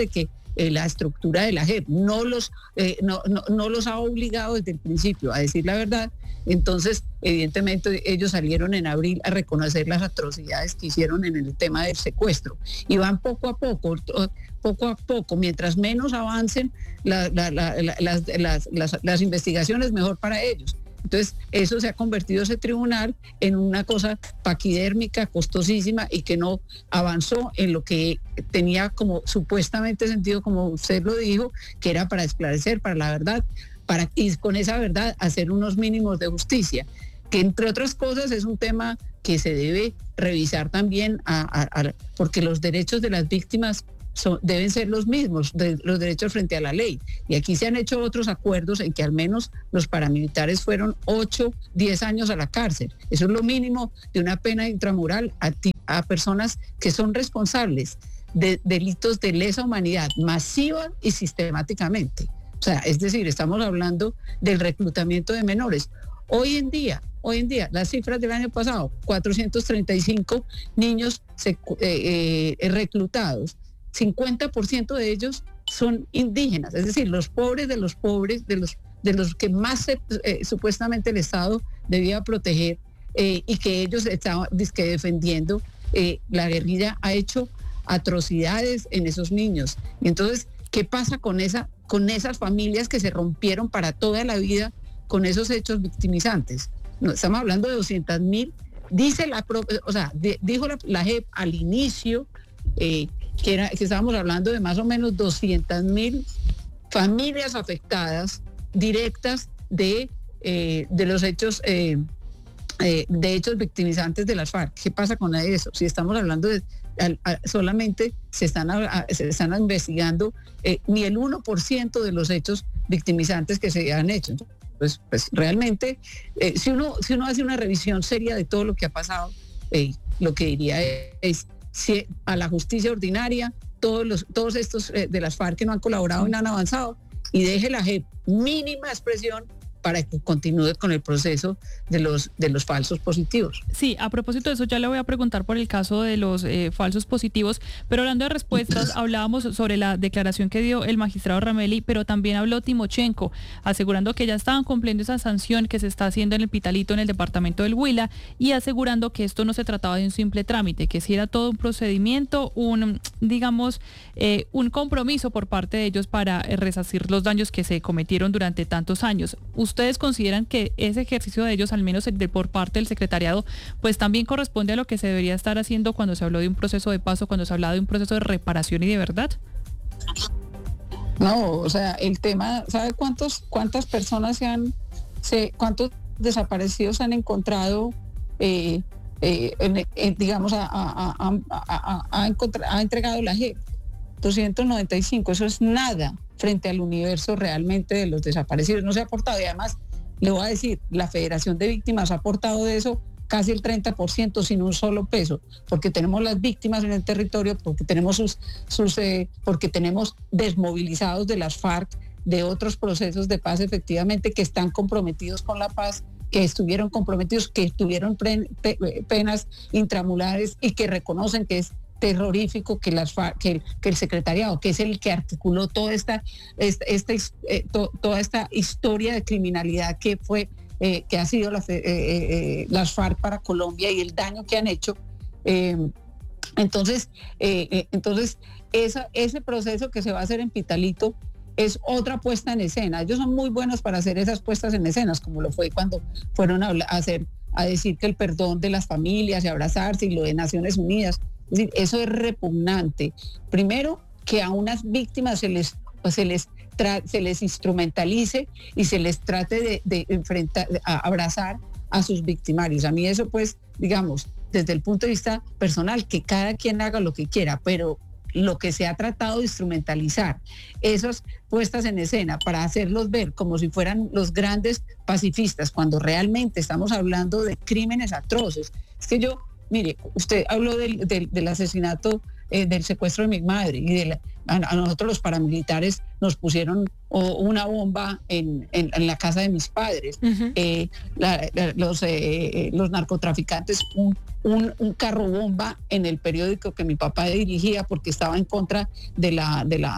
eh, la estructura de la J E P, no los, eh, no, no, no los ha obligado desde el principio a decir la verdad. Entonces, evidentemente, ellos salieron en abril a reconocer las atrocidades que hicieron en el tema del secuestro. Y van poco a poco, poco a poco, mientras menos avancen la, la, la, la, las, las, las, las investigaciones, mejor para ellos. Entonces, eso se ha convertido ese tribunal en una cosa paquidérmica, costosísima y que no avanzó en lo que tenía como supuestamente sentido, como usted lo dijo, que era para esclarecer, para la verdad, para y con esa verdad hacer unos mínimos de justicia, que entre otras cosas es un tema que se debe revisar también, a, a, a, porque los derechos de las víctimas son, deben ser los mismos, de, los derechos frente a la ley. Y aquí se han hecho otros acuerdos en que al menos los paramilitares fueron ocho, diez años a la cárcel. Eso es lo mínimo de una pena intramural a, a personas que son responsables de delitos de lesa humanidad masiva y sistemáticamente. O sea, es decir, estamos hablando del reclutamiento de menores. Hoy en día, hoy en día, las cifras del año pasado, cuatrocientos treinta y cinco niños eh, eh, reclutados, cincuenta por ciento de ellos son indígenas, es decir, los pobres de los pobres, de los, de los que más se, eh, supuestamente el Estado debía proteger eh, y que ellos estaban dizque, defendiendo. Eh, la guerrilla ha hecho atrocidades en esos niños. Y entonces, ¿qué pasa con esa con esas familias que se rompieron para toda la vida con esos hechos victimizantes? No, estamos hablando de doscientas mil, dice la, o sea, de, dijo la, la J E P al inicio eh, que, era, que estábamos hablando de más o menos doscientas mil familias afectadas directas de, eh, de los hechos eh, eh, de hechos victimizantes de las FARC. ¿Qué pasa con eso? Si estamos hablando de Al, a, solamente se están, a, se están investigando eh, ni el uno por ciento de los hechos victimizantes que se han hecho. Pues, pues realmente, eh, si, uno, si uno hace una revisión seria de todo lo que ha pasado, eh, lo que diría es, es si a la justicia ordinaria, todos, los, todos estos eh, de las FARC que no han colaborado y no han avanzado, y deje la J E P mínima expresión para que continúe con el proceso de los de los falsos positivos. Sí, a propósito de eso ya le voy a preguntar por el caso de los eh, falsos positivos, pero hablando de respuestas, hablábamos sobre la declaración que dio el magistrado Ramelli, pero también habló Timochenko, asegurando que ya estaban cumpliendo esa sanción que se está haciendo en el Pitalito, en el departamento del Huila, y asegurando que esto no se trataba de un simple trámite, que si era todo un procedimiento, un, digamos, eh, un compromiso por parte de ellos para eh, resarcir los daños que se cometieron durante tantos años. ¿Ustedes consideran que ese ejercicio de ellos, al menos de, por parte del secretariado, pues también corresponde a lo que se debería estar haciendo cuando se habló de un proceso de paso, cuando se hablaba de un proceso de reparación y de verdad? No, o sea, el tema, ¿sabe cuántos cuántas personas se han, se, cuántos desaparecidos han encontrado, eh, eh, en, en, digamos, a, a, a, a, a, encontra, ha entregado la J E P? doscientos noventa y cinco, eso es nada frente al universo realmente de los desaparecidos. No se ha aportado, y además le voy a decir, la Federación de Víctimas ha aportado de eso casi el treinta por ciento sin un solo peso, porque tenemos las víctimas en el territorio, porque tenemos sus, sus eh, porque tenemos desmovilizados de las FARC, de otros procesos de paz efectivamente que están comprometidos con la paz, que estuvieron comprometidos, que tuvieron pre, pe, penas intramurales y que reconocen que es terrorífico que las que el, que el secretariado, que es el que articuló toda esta esta, esta eh, to, toda esta historia de criminalidad que fue eh, que ha sido la, eh, eh, las FARC para Colombia y el daño que han hecho. Eh, entonces, eh, eh, entonces esa, ese proceso que se va a hacer en Pitalito es otra puesta en escena. Ellos son muy buenos para hacer esas puestas en escenas, como lo fue cuando fueron a, a hacer a decir que el perdón de las familias y abrazarse y lo de Naciones Unidas. Es decir, eso es repugnante. Primero, que a unas víctimas se les, pues se les, tra- se les instrumentalice y se les trate de, de enfrentar, de abrazar a sus victimarios. A mí eso, pues, digamos, desde el punto de vista personal, que cada quien haga lo que quiera, pero lo que se ha tratado de instrumentalizar, esas puestas en escena para hacerlos ver como si fueran los grandes pacifistas, cuando realmente estamos hablando de crímenes atroces. Es que yo... Mire, usted habló del, del, del asesinato, eh, del secuestro de mi madre, y de la, a, a nosotros los paramilitares nos pusieron oh, una bomba en, en, en la casa de mis padres. Uh-huh. eh, la, la, los, eh, los narcotraficantes, un, un, un carro bomba en el periódico que mi papá dirigía porque estaba en contra de la, de la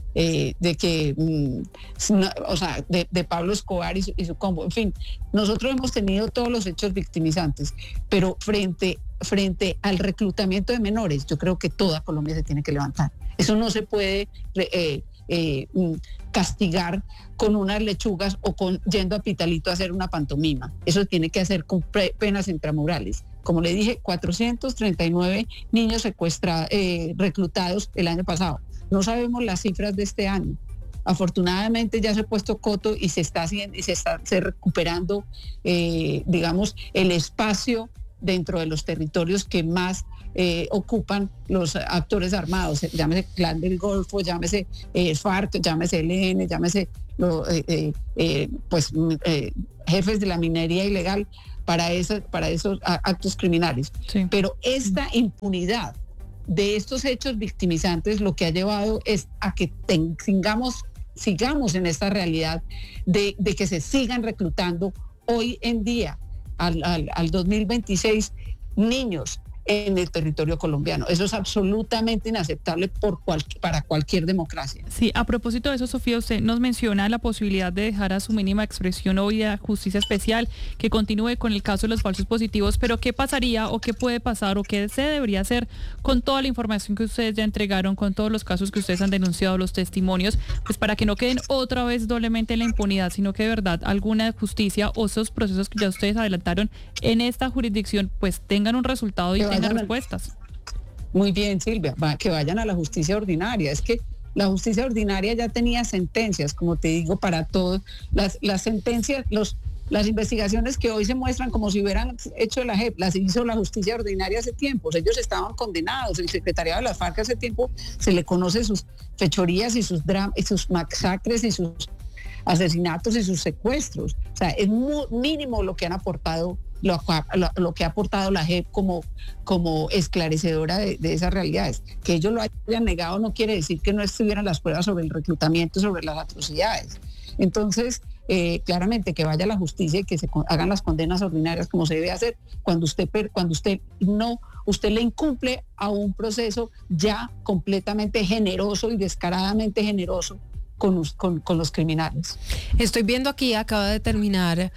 eh, de que, mm, no, o sea, de, de Pablo Escobar y su, y su combo. En fin, nosotros hemos tenido todos los hechos victimizantes, pero frente, frente al reclutamiento de menores, yo creo que toda Colombia se tiene que levantar. Eso no se puede eh, eh, castigar con unas lechugas o con yendo a Pitalito a hacer una pantomima. Eso tiene que hacer con penas intramurales. Como le dije, cuatrocientos treinta y nueve niños secuestrados, eh, reclutados el año pasado. No sabemos las cifras de este año. Afortunadamente ya se ha puesto coto y se está haciendo y se está se recuperando, eh, digamos, el espacio dentro de los territorios que más eh, ocupan los actores armados, llámese Clan del Golfo, llámese eh, FARC, llámese E L N, llámese lo, eh, eh, eh, pues eh, jefes de la minería ilegal para, esa, para esos actos criminales. Sí. Pero esta impunidad de estos hechos victimizantes lo que ha llevado es a que tengamos, sigamos en esta realidad de, de que se sigan reclutando hoy en día al, al, al dos mil veintiséis niños en el territorio colombiano. Eso es absolutamente inaceptable por cual, para cualquier democracia. Sí, a propósito de eso, Sofía, usted nos menciona la posibilidad de dejar a su mínima expresión hoy a Justicia Especial, que continúe con el caso de los falsos positivos, pero ¿qué pasaría o qué puede pasar o qué se debería hacer con toda la información que ustedes ya entregaron, con todos los casos que ustedes han denunciado, los testimonios, pues para que no queden otra vez doblemente en la impunidad, sino que de verdad alguna justicia o esos procesos que ya ustedes adelantaron en esta jurisdicción, pues tengan un resultado y tengan respuestas? Muy bien, Silvia, va, que vayan a la justicia ordinaria. Es que la justicia ordinaria ya tenía sentencias, como te digo, para todos. Las, las sentencias, los, las investigaciones que hoy se muestran como si hubieran hecho la J E P, las hizo la justicia ordinaria hace tiempo. Ellos estaban condenados. El secretariado de las FARC hace tiempo se le conoce sus fechorías y sus, dram- y sus masacres y sus asesinatos y sus secuestros. O sea, es muy mínimo lo que han aportado Lo, lo, lo que ha aportado la J E P como, como esclarecedora de, de esas realidades. Que ellos lo hayan negado no quiere decir que no estuvieran las pruebas sobre el reclutamiento, sobre las atrocidades. Entonces, eh, claramente que vaya a la justicia y que se con, hagan las condenas ordinarias como se debe hacer cuando usted, cuando usted no, usted le incumple a un proceso ya completamente generoso y descaradamente generoso con, con, con los criminales. Estoy viendo aquí, acaba de terminar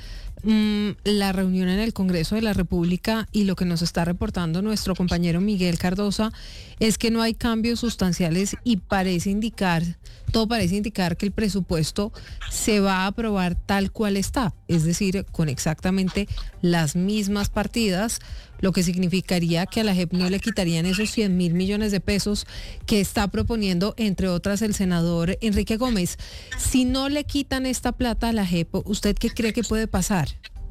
la reunión en el Congreso de la República y lo que nos está reportando nuestro compañero Miguel Cardosa es que no hay cambios sustanciales y parece indicar, todo parece indicar que el presupuesto se va a aprobar tal cual está, es decir, con exactamente las mismas partidas, lo que significaría que a la J E P no le quitarían esos cien mil millones de pesos que está proponiendo, entre otras, el senador Enrique Gómez. Si no le quitan esta plata a la J E P, ¿usted qué cree que puede pasar?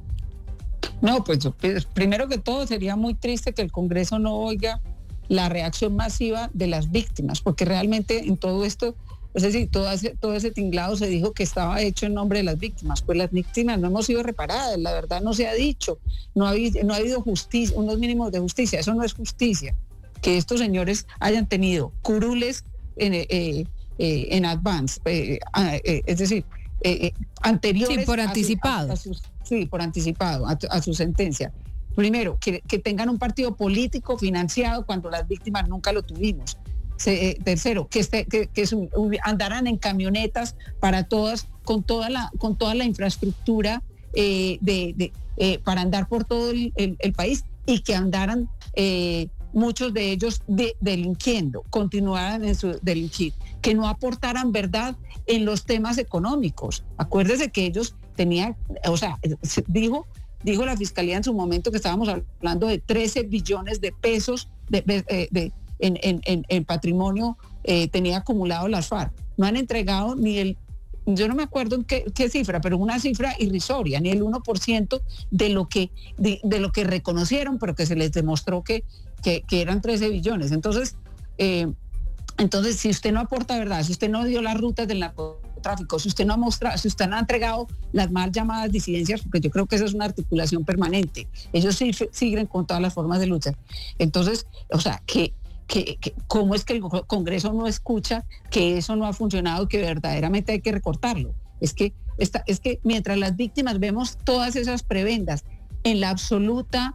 No, pues, pues primero que todo sería muy triste que el Congreso no oiga la reacción masiva de las víctimas, porque realmente en todo esto, es decir, todo ese, todo ese tinglado se dijo que estaba hecho en nombre de las víctimas, pues las víctimas no hemos sido reparadas, la verdad no se ha dicho, no ha habido, no ha habido justicia, unos mínimos de justicia, eso no es justicia, que estos señores hayan tenido curules en, eh, eh, en advance, eh, eh, es decir, eh, eh, anteriores. Sí, por anticipado. A su, a, a sus, sí, por anticipado, a, a su sentencia. Primero, que, que tengan un partido político financiado cuando las víctimas nunca lo tuvimos. Se, eh, tercero, que, este, que, que su, andaran en camionetas para todas, con toda la, con toda la infraestructura eh, de, de, eh, para andar por todo el, el, el país y que andaran eh, muchos de ellos de, delinquiendo, continuaran en su delinquir, que no aportaran verdad en los temas económicos. Acuérdese que ellos tenían, o sea, dijo, dijo la Fiscalía en su momento que estábamos hablando de trece billones de pesos de, de, de En, en, en patrimonio eh, tenía acumulado las FARC. No han entregado ni el, yo no me acuerdo en qué, qué cifra, pero una cifra irrisoria, ni el uno por ciento de lo que de, de lo que reconocieron, pero que se les demostró que, que, que eran trece billones. Entonces, eh, entonces, si usted no aporta verdad, si usted no dio las rutas del narcotráfico, si usted no ha mostrado, si usted no ha entregado las mal llamadas disidencias, porque yo creo que eso es una articulación permanente, ellos sí siguen con todas las formas de lucha. Entonces, o sea, que Que, que, ¿cómo es que el Congreso no escucha que eso no ha funcionado, que verdaderamente hay que recortarlo? Es que, esta, es que mientras las víctimas vemos todas esas prebendas en la absoluta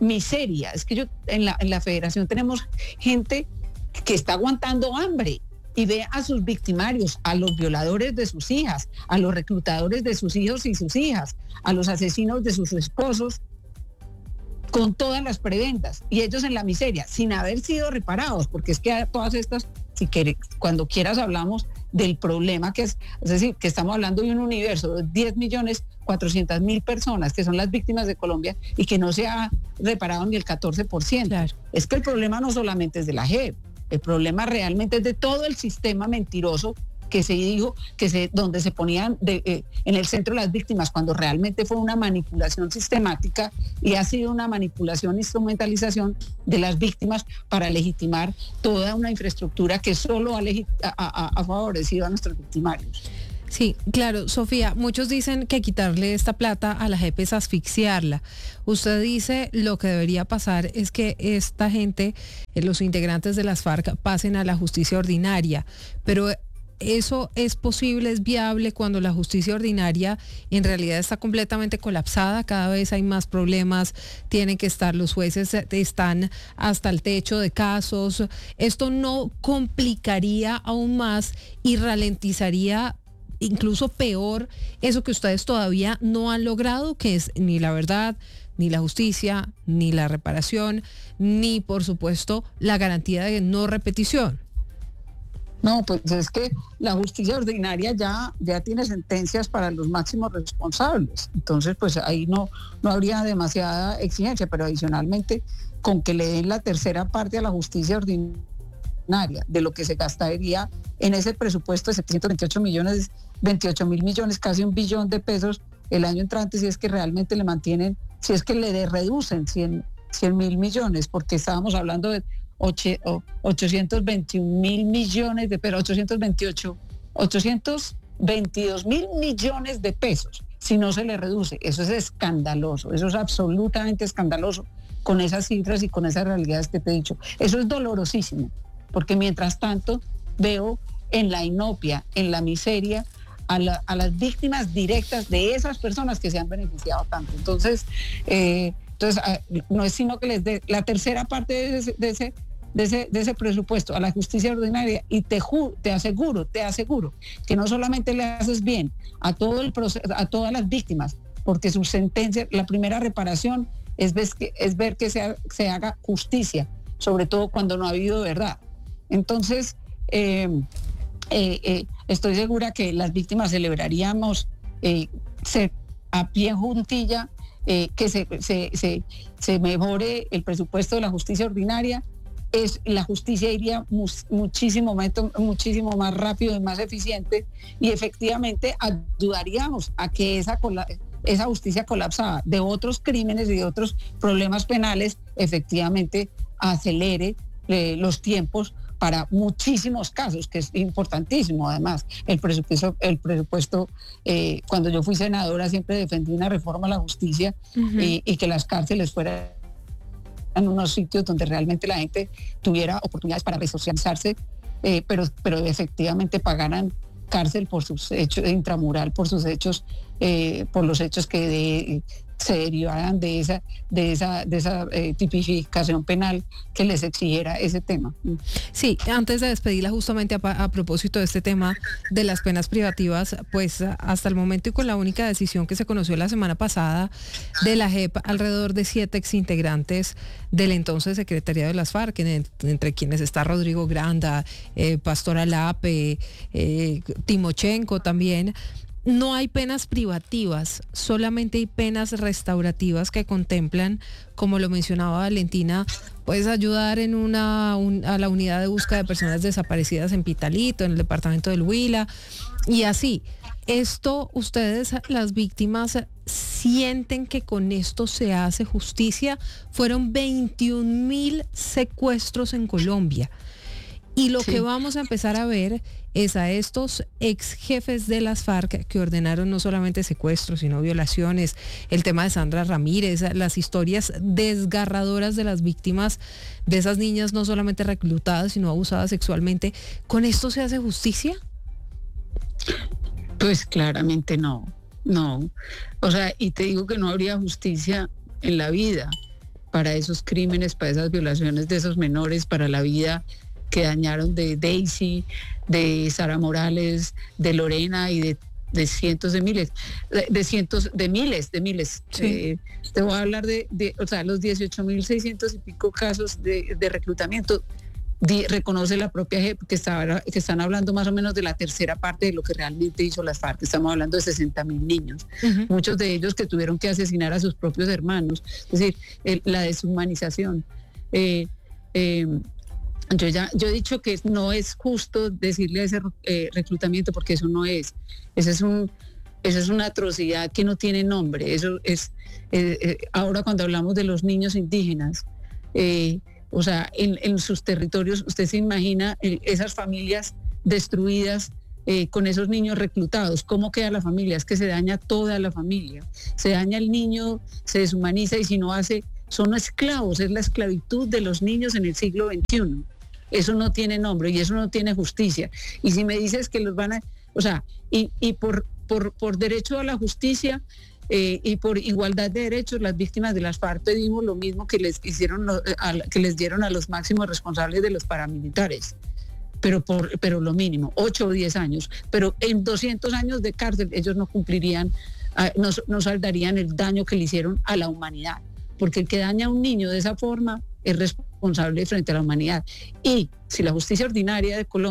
miseria, es que yo en la, en la federación tenemos gente que está aguantando hambre, y ve a sus victimarios, a los violadores de sus hijas, a los reclutadores de sus hijos y sus hijas, a los asesinos de sus esposos, con todas las preventas, y ellos en la miseria, sin haber sido reparados, porque es que a todas estas, si quieres, cuando quieras hablamos del problema que es, es decir, que estamos hablando de un universo de diez millones cuatrocientas mil personas que son las víctimas de Colombia y que no se ha reparado ni el catorce por ciento. Claro. Es que el problema no solamente es de la J E P, el problema realmente es de todo el sistema mentiroso que se dijo, que se, donde se ponían de, eh, en el centro las víctimas, cuando realmente fue una manipulación sistemática y ha sido una manipulación, instrumentalización de las víctimas para legitimar toda una infraestructura que solo ha, legit- ha, ha, ha favorecido a nuestros victimarios. Sí, claro, Sofía, muchos dicen que quitarle esta plata a la J E P es asfixiarla. Usted dice lo que debería pasar es que esta gente, los integrantes de las FARC, pasen a la justicia ordinaria, pero ¿eso es posible, es viable cuando la justicia ordinaria en realidad está completamente colapsada? Cada vez hay más problemas, tienen que estar, los jueces están hasta el techo de casos. ¿Esto no complicaría aún más y ralentizaría incluso peor eso que ustedes todavía no han logrado, que es ni la verdad, ni la justicia, ni la reparación, ni por supuesto la garantía de no repetición? No, pues es que la justicia ordinaria ya, ya tiene sentencias para los máximos responsables. Entonces, pues ahí no, no habría demasiada exigencia, pero adicionalmente, con que le den la tercera parte a la justicia ordinaria de lo que se gastaría en ese presupuesto de setecientos veintiocho millones, veintiocho mil millones, casi un billón de pesos el año entrante, si es que realmente le mantienen, si es que le de reducen cien mil millones, porque estábamos hablando de ochocientos veintiún mil millones de pesos, ochocientos veintiocho, ochocientos veintidós mil millones de pesos, si no se le reduce. Eso es escandaloso, eso es absolutamente escandaloso, con esas cifras y con esas realidades que te he dicho. Eso es dolorosísimo, porque mientras tanto veo en la inopia, en la miseria, a, la, a las víctimas directas de esas personas que se han beneficiado tanto. Entonces, eh, entonces no es sino que les dé la tercera parte de ese, de ese De ese, de ese presupuesto a la justicia ordinaria, y te, ju, te aseguro, te aseguro que no solamente le haces bien a todo el proceso, a todas las víctimas, porque su sentencia, la primera reparación es, ves que, es ver que se, ha, se haga justicia, sobre todo cuando no ha habido verdad. Entonces, eh, eh, eh, estoy segura que las víctimas celebraríamos eh, se, a pie juntilla eh, que se, se, se, se mejore el presupuesto de la justicia ordinaria. Es, la justicia iría mu- muchísimo, muchísimo más rápido y más eficiente, y efectivamente ayudaríamos a que esa, cola- esa justicia colapsada de otros crímenes y de otros problemas penales efectivamente acelere eh, los tiempos para muchísimos casos, que es importantísimo. Además, el presupuesto, el presupuesto eh, cuando yo fui senadora siempre defendí una reforma a la justicia, uh-huh. y, y que las cárceles fueran en unos sitios donde realmente la gente tuviera oportunidades para resocializarse, eh, pero, pero efectivamente pagaran cárcel por sus hechos, intramural por sus hechos, eh, por los hechos que de, se derivaran de esa, de esa, de esa eh, tipificación penal que les exigiera ese tema. Sí, antes de despedirla justamente a, a propósito de este tema de las penas privativas, pues hasta el momento y con la única decisión que se conoció la semana pasada de la J E P, alrededor de siete exintegrantes del entonces secretariado de las FARC, en, entre quienes está Rodrigo Granda, eh, Pastor Alape, eh, Timochenko también. No hay penas privativas, solamente hay penas restaurativas que contemplan, como lo mencionaba Valentina, pues ayudar en una un, a la unidad de búsqueda de personas desaparecidas en Pitalito, en el departamento del Huila, y así. Esto, ustedes, las víctimas, sienten que con esto se hace justicia. Fueron veintiún mil secuestros en Colombia. Y lo sí. que vamos a empezar a ver es a estos ex jefes de las FARC que ordenaron no solamente secuestros, sino violaciones, el tema de Sandra Ramírez, las historias desgarradoras de las víctimas, de esas niñas no solamente reclutadas, sino abusadas sexualmente. ¿Con esto se hace justicia? Pues claramente no, no. O sea, y te digo que no habría justicia en la vida para esos crímenes, para esas violaciones de esos menores, para la vida que dañaron de Daisy, de Sara Morales, de Lorena y de, de cientos de miles, de, de cientos de miles, de miles. Sí. Eh, te voy a hablar de, de, o sea, los dieciocho mil seiscientos y pico casos de, de reclutamiento. Di, reconoce la propia J E P que, está, que están hablando más o menos de la tercera parte de lo que realmente hizo las FARC. Estamos hablando de sesenta mil niños, uh-huh. muchos de ellos que tuvieron que asesinar a sus propios hermanos. Es decir, el, la deshumanización. Eh, eh, yo ya yo he dicho que no es justo decirle a ese eh, reclutamiento, porque eso no es. Ese es un, eso es una atrocidad que no tiene nombre. Eso es eh, eh, ahora cuando hablamos de los niños indígenas. Eh, O sea, en, en sus territorios, usted se imagina eh, esas familias destruidas eh, con esos niños reclutados. ¿Cómo queda la familia? Es que se daña toda la familia. Se daña el niño, se deshumaniza y si no hace, son esclavos. Es la esclavitud de los niños en el siglo veintiuno. Eso no tiene nombre y eso no tiene justicia. Y si me dices que los van a... O sea, y, y por, por, por derecho a la justicia... Eh, y por igualdad de derechos, las víctimas de las FARC pedimos lo mismo que les hicieron a, que les dieron a los máximos responsables de los paramilitares, pero por pero lo mínimo, ocho o diez años, pero en doscientos años de cárcel ellos no cumplirían, no, no saldarían el daño que le hicieron a la humanidad, porque el que daña a un niño de esa forma es responsable frente a la humanidad. Y si la justicia ordinaria de Colombia